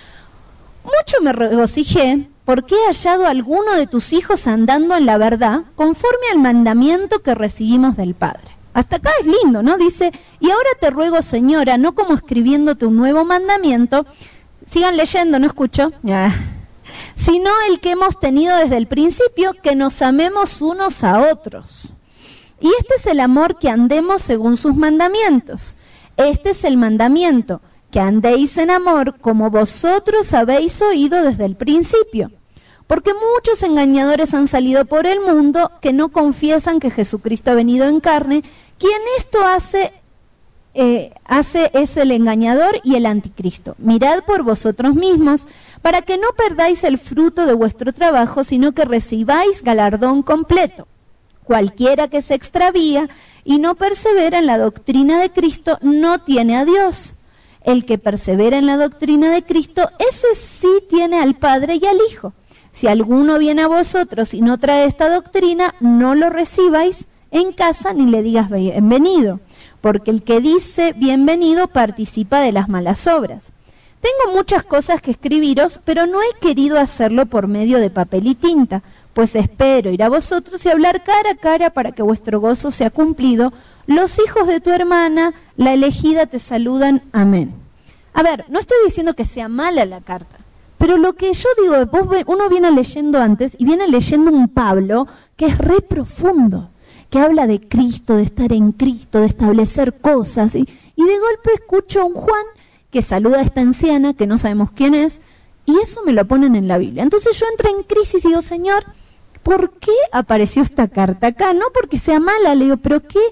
Mucho me regocijé porque he hallado a alguno de tus hijos andando en la verdad, conforme al mandamiento que recibimos del Padre. Hasta acá es lindo, ¿no? Dice, y ahora te ruego, señora, no como escribiéndote un nuevo mandamiento, sigan leyendo, no escucho, ah. sino el que hemos tenido desde el principio, que nos amemos unos a otros. Y este es el amor, que andemos según sus mandamientos. Este es el mandamiento, que andéis en amor como vosotros habéis oído desde el principio. Porque muchos engañadores han salido por el mundo que no confiesan que Jesucristo ha venido en carne. Quien esto hace, eh, hace es el engañador y el anticristo. Mirad por vosotros mismos, para que no perdáis el fruto de vuestro trabajo, sino que recibáis galardón completo. Cualquiera que se extravía y no persevera en la doctrina de Cristo no tiene a Dios. El que persevera en la doctrina de Cristo, ese sí tiene al Padre y al Hijo. Si alguno viene a vosotros y no trae esta doctrina, no lo recibáis en casa ni le digas bienvenido, porque el que dice bienvenido participa de las malas obras. Tengo muchas cosas que escribiros, pero no he querido hacerlo por medio de papel y tinta, pues espero ir a vosotros y hablar cara a cara para que vuestro gozo sea cumplido. Los hijos de tu hermana, la elegida, te saludan. Amén. A ver, no estoy diciendo que sea mala la carta, pero lo que yo digo, vos, uno viene leyendo antes y viene leyendo un Pablo que es re profundo, que habla de Cristo, de estar en Cristo, de establecer cosas, y, y de golpe escucho a un Juan que saluda a esta anciana, que no sabemos quién es, y eso me lo ponen en la Biblia. Entonces yo entro en crisis y digo, Señor, ¿por qué apareció esta carta acá? No porque sea mala, le digo, pero ¿qué,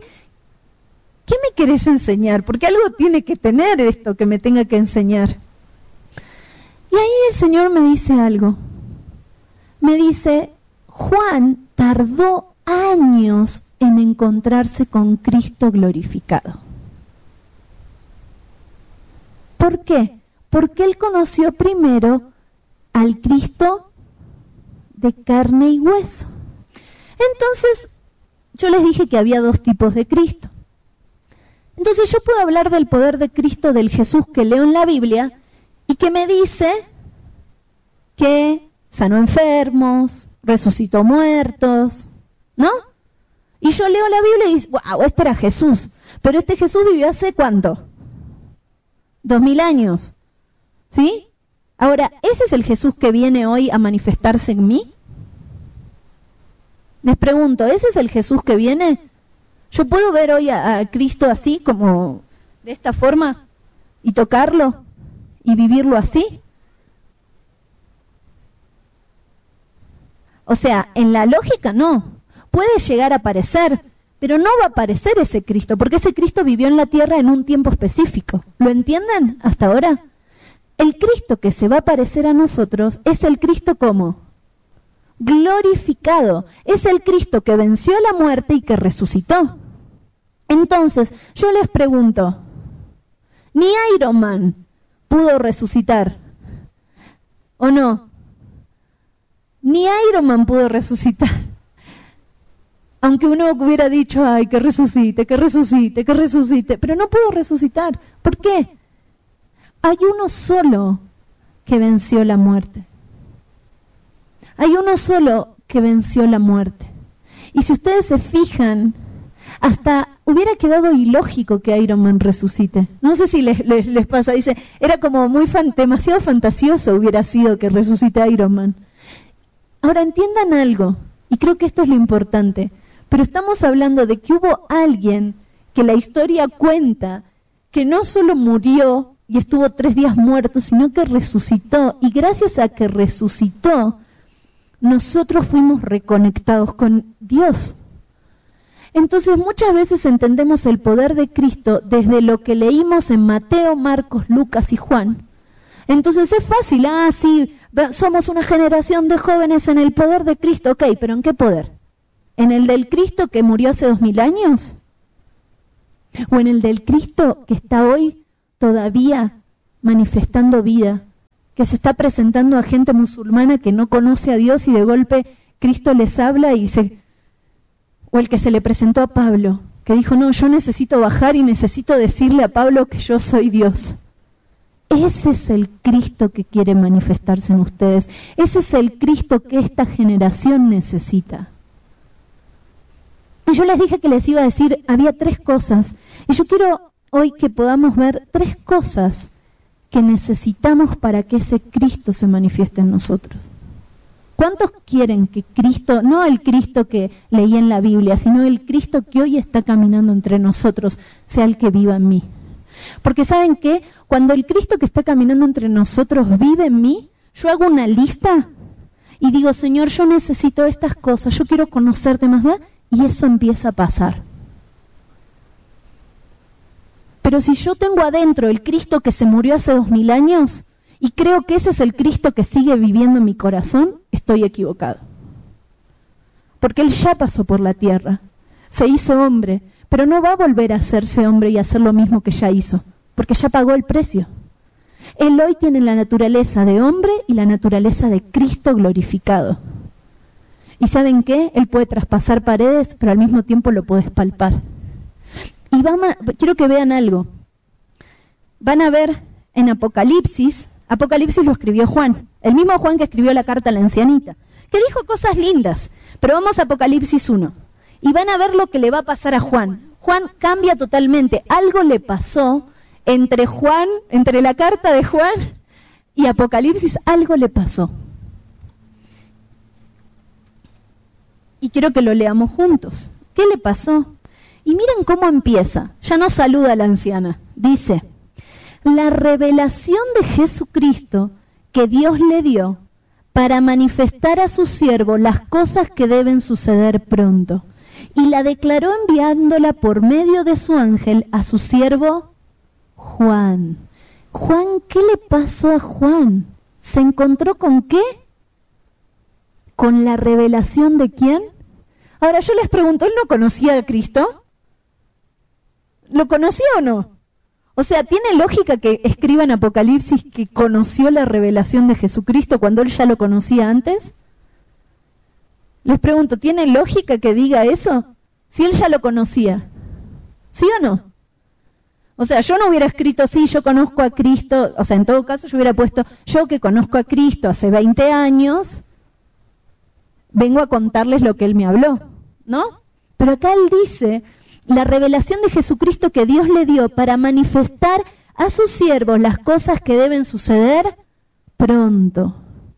qué me querés enseñar? Porque algo tiene que tener esto que me tenga que enseñar. Y ahí el Señor me dice algo. Me dice, Juan tardó años en encontrarse con Cristo glorificado. ¿Por qué? Porque él conoció primero al Cristo de carne y hueso. Entonces, yo les dije que había dos tipos de Cristo. Entonces yo puedo hablar del poder de Cristo, del Jesús que leo en la Biblia, y que me dice que sanó enfermos, resucitó muertos, ¿no? Y yo leo la Biblia y digo, wow, este era Jesús. Pero este Jesús vivió hace ¿cuánto? Dos mil años, ¿sí? Ahora, ¿ese es el Jesús que viene hoy a manifestarse en mí? Les pregunto, ¿ese es el Jesús que viene? ¿Yo puedo ver hoy a, a Cristo así, como de esta forma, y tocarlo, y vivirlo así? O sea, en la lógica no. Puede llegar a aparecer, pero no va a aparecer ese Cristo, porque ese Cristo vivió en la tierra en un tiempo específico. ¿Lo entienden hasta ahora? El Cristo que se va a parecer a nosotros es el Cristo ¿cómo? Glorificado. Es el Cristo que venció la muerte y que resucitó. Entonces, yo les pregunto, ni Iron Man pudo resucitar, ¿o no? Ni Iron Man pudo resucitar. Aunque uno hubiera dicho, ay, que resucite, que resucite, que resucite, pero no pudo resucitar. ¿Por qué? Hay uno solo que venció la muerte. Hay uno solo que venció la muerte. Y si ustedes se fijan, hasta hubiera quedado ilógico que Iron Man resucite. No sé si les, les, les pasa, dice, era como muy fan, demasiado fantasioso hubiera sido que resucite Iron Man. Ahora entiendan algo, y creo que esto es lo importante, pero estamos hablando de que hubo alguien que la historia cuenta que no solo murió y estuvo tres días muerto, sino que resucitó, y gracias a que resucitó, nosotros fuimos reconectados con Dios. Entonces muchas veces entendemos el poder de Cristo desde lo que leímos en Mateo, Marcos, Lucas y Juan. Entonces es fácil, ah, sí, somos una generación de jóvenes en el poder de Cristo. Ok, pero ¿en qué poder? ¿En el del Cristo que murió hace dos mil años? ¿O en el del Cristo que está hoy todavía manifestando vida? Que se está presentando a gente musulmana que no conoce a Dios y de golpe Cristo les habla y se... O el que se le presentó a Pablo, que dijo, no, yo necesito bajar y necesito decirle a Pablo que yo soy Dios. Ese es el Cristo que quiere manifestarse en ustedes. Ese es el Cristo que esta generación necesita. Y yo les dije que les iba a decir, había tres cosas. Y yo quiero hoy que podamos ver tres cosas que necesitamos para que ese Cristo se manifieste en nosotros. ¿Cuántos quieren que Cristo, no el Cristo que leí en la Biblia, sino el Cristo que hoy está caminando entre nosotros, sea el que viva en mí? Porque ¿saben qué? Cuando el Cristo que está caminando entre nosotros vive en mí, yo hago una lista y digo, Señor, yo necesito estas cosas, yo quiero conocerte más, ¿verdad? Y eso empieza a pasar. Pero si yo tengo adentro el Cristo que se murió hace dos mil años, y creo que ese es el Cristo que sigue viviendo en mi corazón, estoy equivocado. Porque Él ya pasó por la tierra, se hizo hombre, pero no va a volver a hacerse hombre y hacer lo mismo que ya hizo, porque ya pagó el precio. Él hoy tiene la naturaleza de hombre y la naturaleza de Cristo glorificado. ¿Y saben qué? Él puede traspasar paredes, pero al mismo tiempo lo puedes palpar. Y vamos a, quiero que vean algo. Van a ver en Apocalipsis, Apocalipsis lo escribió Juan, el mismo Juan que escribió la carta a la ancianita, que dijo cosas lindas, pero vamos a Apocalipsis uno, y van a ver lo que le va a pasar a Juan. Juan cambia totalmente, algo le pasó entre Juan, entre la carta de Juan y Apocalipsis, algo le pasó. Y quiero que lo leamos juntos. ¿Qué le pasó? Y miren cómo empieza, ya no saluda a la anciana, dice... La revelación de Jesucristo que Dios le dio para manifestar a su siervo las cosas que deben suceder pronto. Y la declaró enviándola por medio de su ángel a su siervo Juan. Juan, ¿qué le pasó a Juan? ¿Se encontró con qué? ¿Con la revelación de quién? Ahora yo les pregunto, ¿él no conocía a Cristo? ¿Lo conocía o no? O sea, ¿tiene lógica que escriba en Apocalipsis que conoció la revelación de Jesucristo cuando él ya lo conocía antes? Les pregunto, ¿tiene lógica que diga eso? Si él ya lo conocía. ¿Sí o no? O sea, yo no hubiera escrito, sí, yo conozco a Cristo, o sea, en todo caso yo hubiera puesto, yo que conozco a Cristo hace veinte años, vengo a contarles lo que él me habló, ¿no? Pero acá él dice... La revelación de Jesucristo que Dios le dio para manifestar a sus siervos las cosas que deben suceder pronto.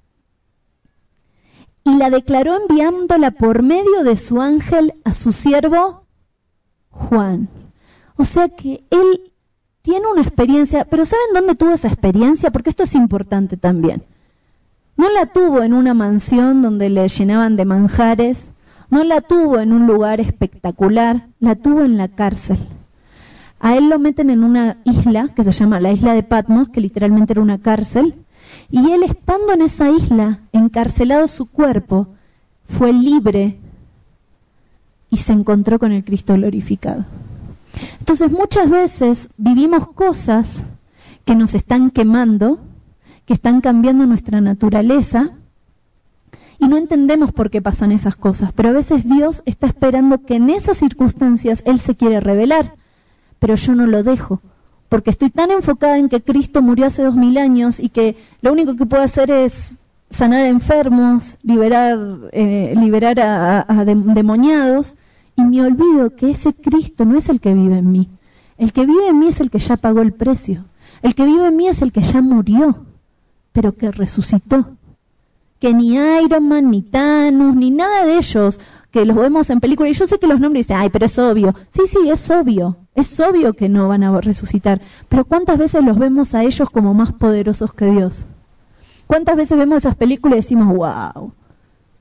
Y la declaró enviándola por medio de su ángel a su siervo Juan. O sea que él tiene una experiencia, pero ¿saben dónde tuvo esa experiencia? Porque esto es importante también. No la tuvo en una mansión donde le llenaban de manjares. No la tuvo en un lugar espectacular, la tuvo en la cárcel. A él lo meten en una isla que se llama la isla de Patmos, que literalmente era una cárcel, y él estando en esa isla, encarcelado su cuerpo, fue libre y se encontró con el Cristo glorificado. Entonces muchas veces vivimos cosas que nos están quemando, que están cambiando nuestra naturaleza, y no entendemos por qué pasan esas cosas, pero a veces Dios está esperando que en esas circunstancias Él se quiere revelar, pero yo no lo dejo, porque estoy tan enfocada en que Cristo murió hace dos mil años y que lo único que puedo hacer es sanar a enfermos, liberar, eh, liberar a, a, a demoniados, y me olvido que ese Cristo no es el que vive en mí. El que vive en mí es el que ya pagó el precio. El que vive en mí es el que ya murió, pero que resucitó. Que ni Iron Man, ni Thanos, ni nada de ellos, que los vemos en películas, y yo sé que los nombres dicen, ay, pero es obvio. Sí, sí, es obvio. Es obvio que no van a resucitar. Pero ¿cuántas veces los vemos a ellos como más poderosos que Dios? ¿Cuántas veces vemos esas películas y decimos, wow,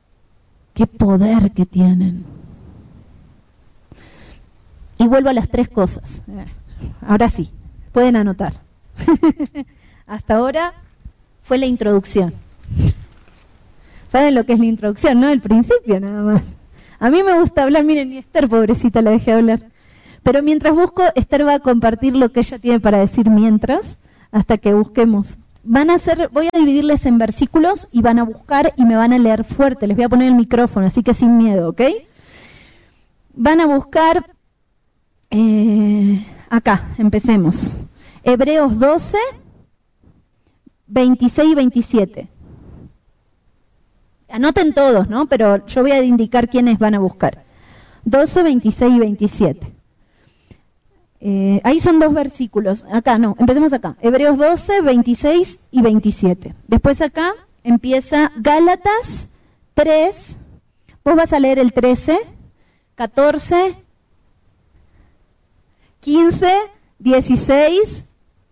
qué poder que tienen. Y vuelvo a las tres cosas. Ahora sí, pueden anotar. Hasta ahora fue la introducción. ¿Saben lo que es la introducción, no? El principio nada más. A mí me gusta hablar, miren, y Esther, pobrecita, la dejé hablar. Pero mientras busco, Esther va a compartir lo que ella tiene para decir mientras, hasta que busquemos. Van a hacer, voy a dividirles en versículos y van a buscar y me van a leer fuerte. Les voy a poner el micrófono, así que sin miedo, ¿ok? Van a buscar, eh, acá, empecemos. Hebreos doce, veintiséis y veintisiete. Anoten todos, ¿no? Pero yo voy a indicar quiénes van a buscar. doce, veintiséis y veintisiete. Eh, ahí son dos versículos. Acá, no, empecemos acá. Hebreos doce, veintiséis y veintisiete. Después acá empieza Gálatas tres. Vos vas a leer el trece, catorce, quince, dieciséis.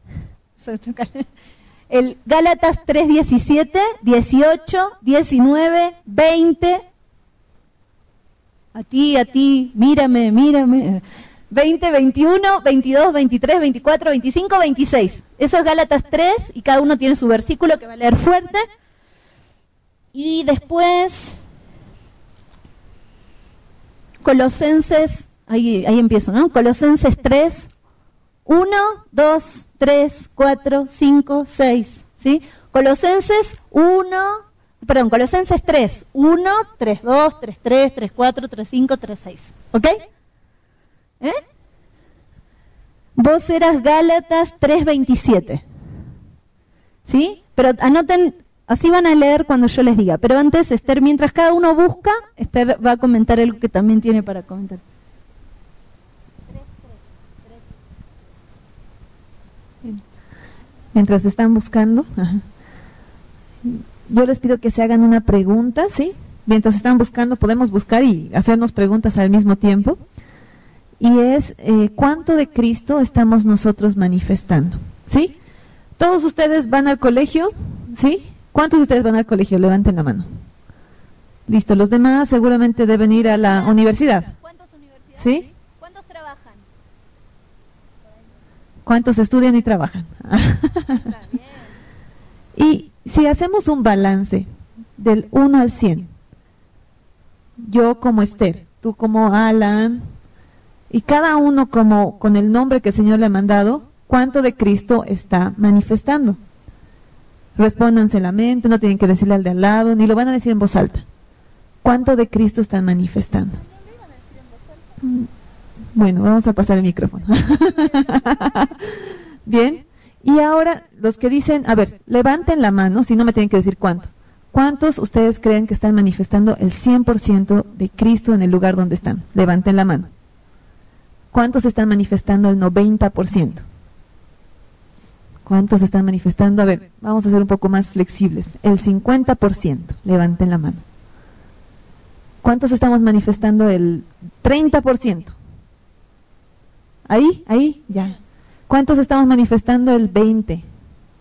El Gálatas tres, diecisiete, dieciocho, diecinueve, veinte. A ti, a ti, mírame, mírame. veinte, veintiuno, veintidós, veintitrés, veinticuatro, veinticinco, veintiséis. Eso es Gálatas tres y cada uno tiene su versículo que va a leer fuerte. Y después Colosenses, ahí, ahí empiezo, ¿no? Colosenses tres, uno, dos, tres, cuatro, cinco, seis, ¿sí? Colosenses uno, perdón, Colosenses tres, uno, tres, dos, tres, tres, tres, cuatro, tres, cinco, tres, seis, ¿ok? ¿Eh? Vos eras Gálatas tres, veintisiete, ¿sí? Pero anoten, así van a leer cuando yo les diga, pero antes, Esther, mientras cada uno busca, Esther va a comentar algo que también tiene para comentar. Mientras están buscando, yo les pido que se hagan una pregunta, ¿sí? Mientras están buscando, podemos buscar y hacernos preguntas al mismo tiempo. Y es, eh, ¿cuánto de Cristo estamos nosotros manifestando? ¿Sí? ¿Todos ustedes van al colegio? ¿Sí? ¿Cuántos de ustedes van al colegio? Levanten la mano. Listo, los demás seguramente deben ir a la universidad. ¿Cuántos universidades? ¿Sí? ¿Cuántos trabajan? ¿Cuántos estudian y trabajan? Y si hacemos un balance del uno al cien, yo como Esther, tú como Alan, y cada uno como con el nombre que el Señor le ha mandado, ¿cuánto de Cristo está manifestando? Respóndanse en la mente, no tienen que decirle al de al lado, ni lo van a decir en voz alta. ¿Cuánto de Cristo están manifestando? Bueno, vamos a pasar el micrófono. Bien, y ahora los que dicen, a ver, levanten la mano, si no me tienen que decir cuánto. ¿Cuántos ustedes creen que están manifestando el cien por ciento de Cristo en el lugar donde están? Levanten la mano. ¿Cuántos están manifestando el noventa por ciento? ¿Cuántos están manifestando? A ver, vamos a ser un poco más flexibles. El cincuenta por ciento, levanten la mano. ¿Cuántos estamos manifestando el treinta por ciento? Ahí, ahí, ya. ¿Cuántos estamos manifestando el veinte por ciento?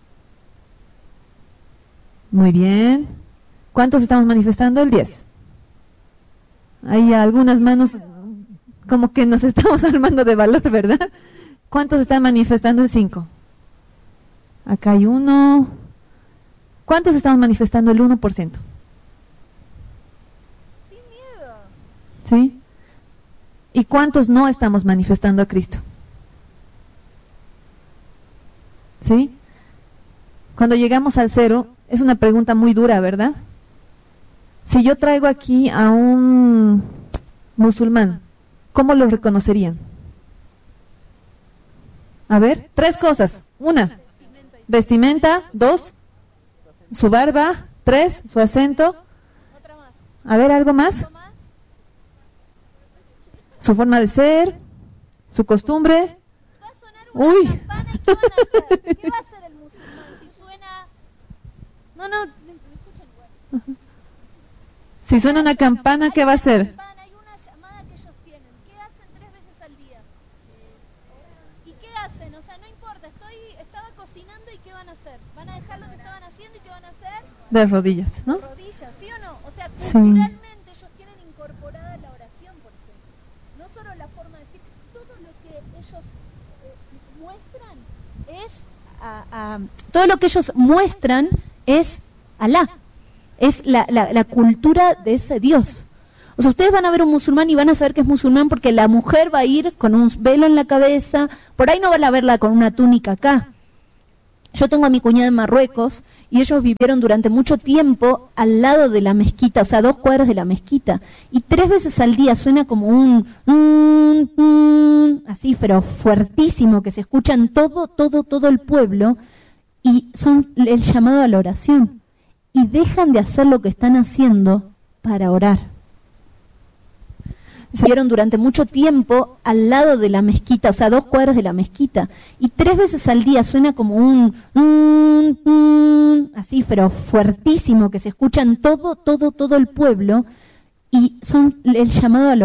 Muy bien. ¿Cuántos estamos manifestando el diez por ciento? Hay algunas manos como que nos estamos armando de valor, ¿verdad? ¿Cuántos están manifestando el cinco? Acá hay uno. ¿Cuántos estamos manifestando el uno por ciento? Sin miedo. ¿Sí? ¿Y cuántos no estamos manifestando a Cristo? ¿Sí? Cuando llegamos al cero, es una pregunta muy dura, ¿verdad? Si yo traigo aquí a un musulmán, ¿cómo lo reconocerían? A ver, tres cosas. Una, vestimenta. Dos, su barba. Tres, su acento. A ver, ¿algo más? Su forma de ser, su costumbre. Va a sonar una Uy. campana y ¿qué van a hacer? ¿Qué va a hacer el musulmán si suena? No, no, me escuchan igual. Si suena una campana, ¿qué va a hacer? Hay una llamada que ellos tienen. ¿Qué hacen tres veces al día? ¿Y qué hacen? O sea, no importa. Estoy, estaba cocinando y ¿qué van a hacer? ¿Van a dejar lo que estaban haciendo y qué van a hacer? De rodillas, ¿no? Rodillas, ¿sí o no? O sea, Sí. culturalmente ellos tienen ellos eh, muestran es a, a, todo lo que ellos muestran es Alá, es la, la, la cultura de ese Dios. O sea, ustedes van a ver un musulmán y van a saber que es musulmán porque la mujer va a ir con un velo en la cabeza, por ahí no van a verla con una túnica acá. Yo tengo a mi cuñada en Marruecos y ellos vivieron durante mucho tiempo al lado de la mezquita, o sea, dos cuadras de la mezquita. Y tres veces al día suena como un, un, un así, pero fuertísimo, que se escucha en todo, todo, todo el pueblo, y son el llamado a la oración. Y dejan de hacer lo que están haciendo para orar. Se vieron durante mucho tiempo al lado de la mezquita, o sea, dos cuadras de la mezquita, y tres veces al día suena como un, un, un así, pero fuertísimo, que se escucha en todo, todo, todo el pueblo, y son el llamado a la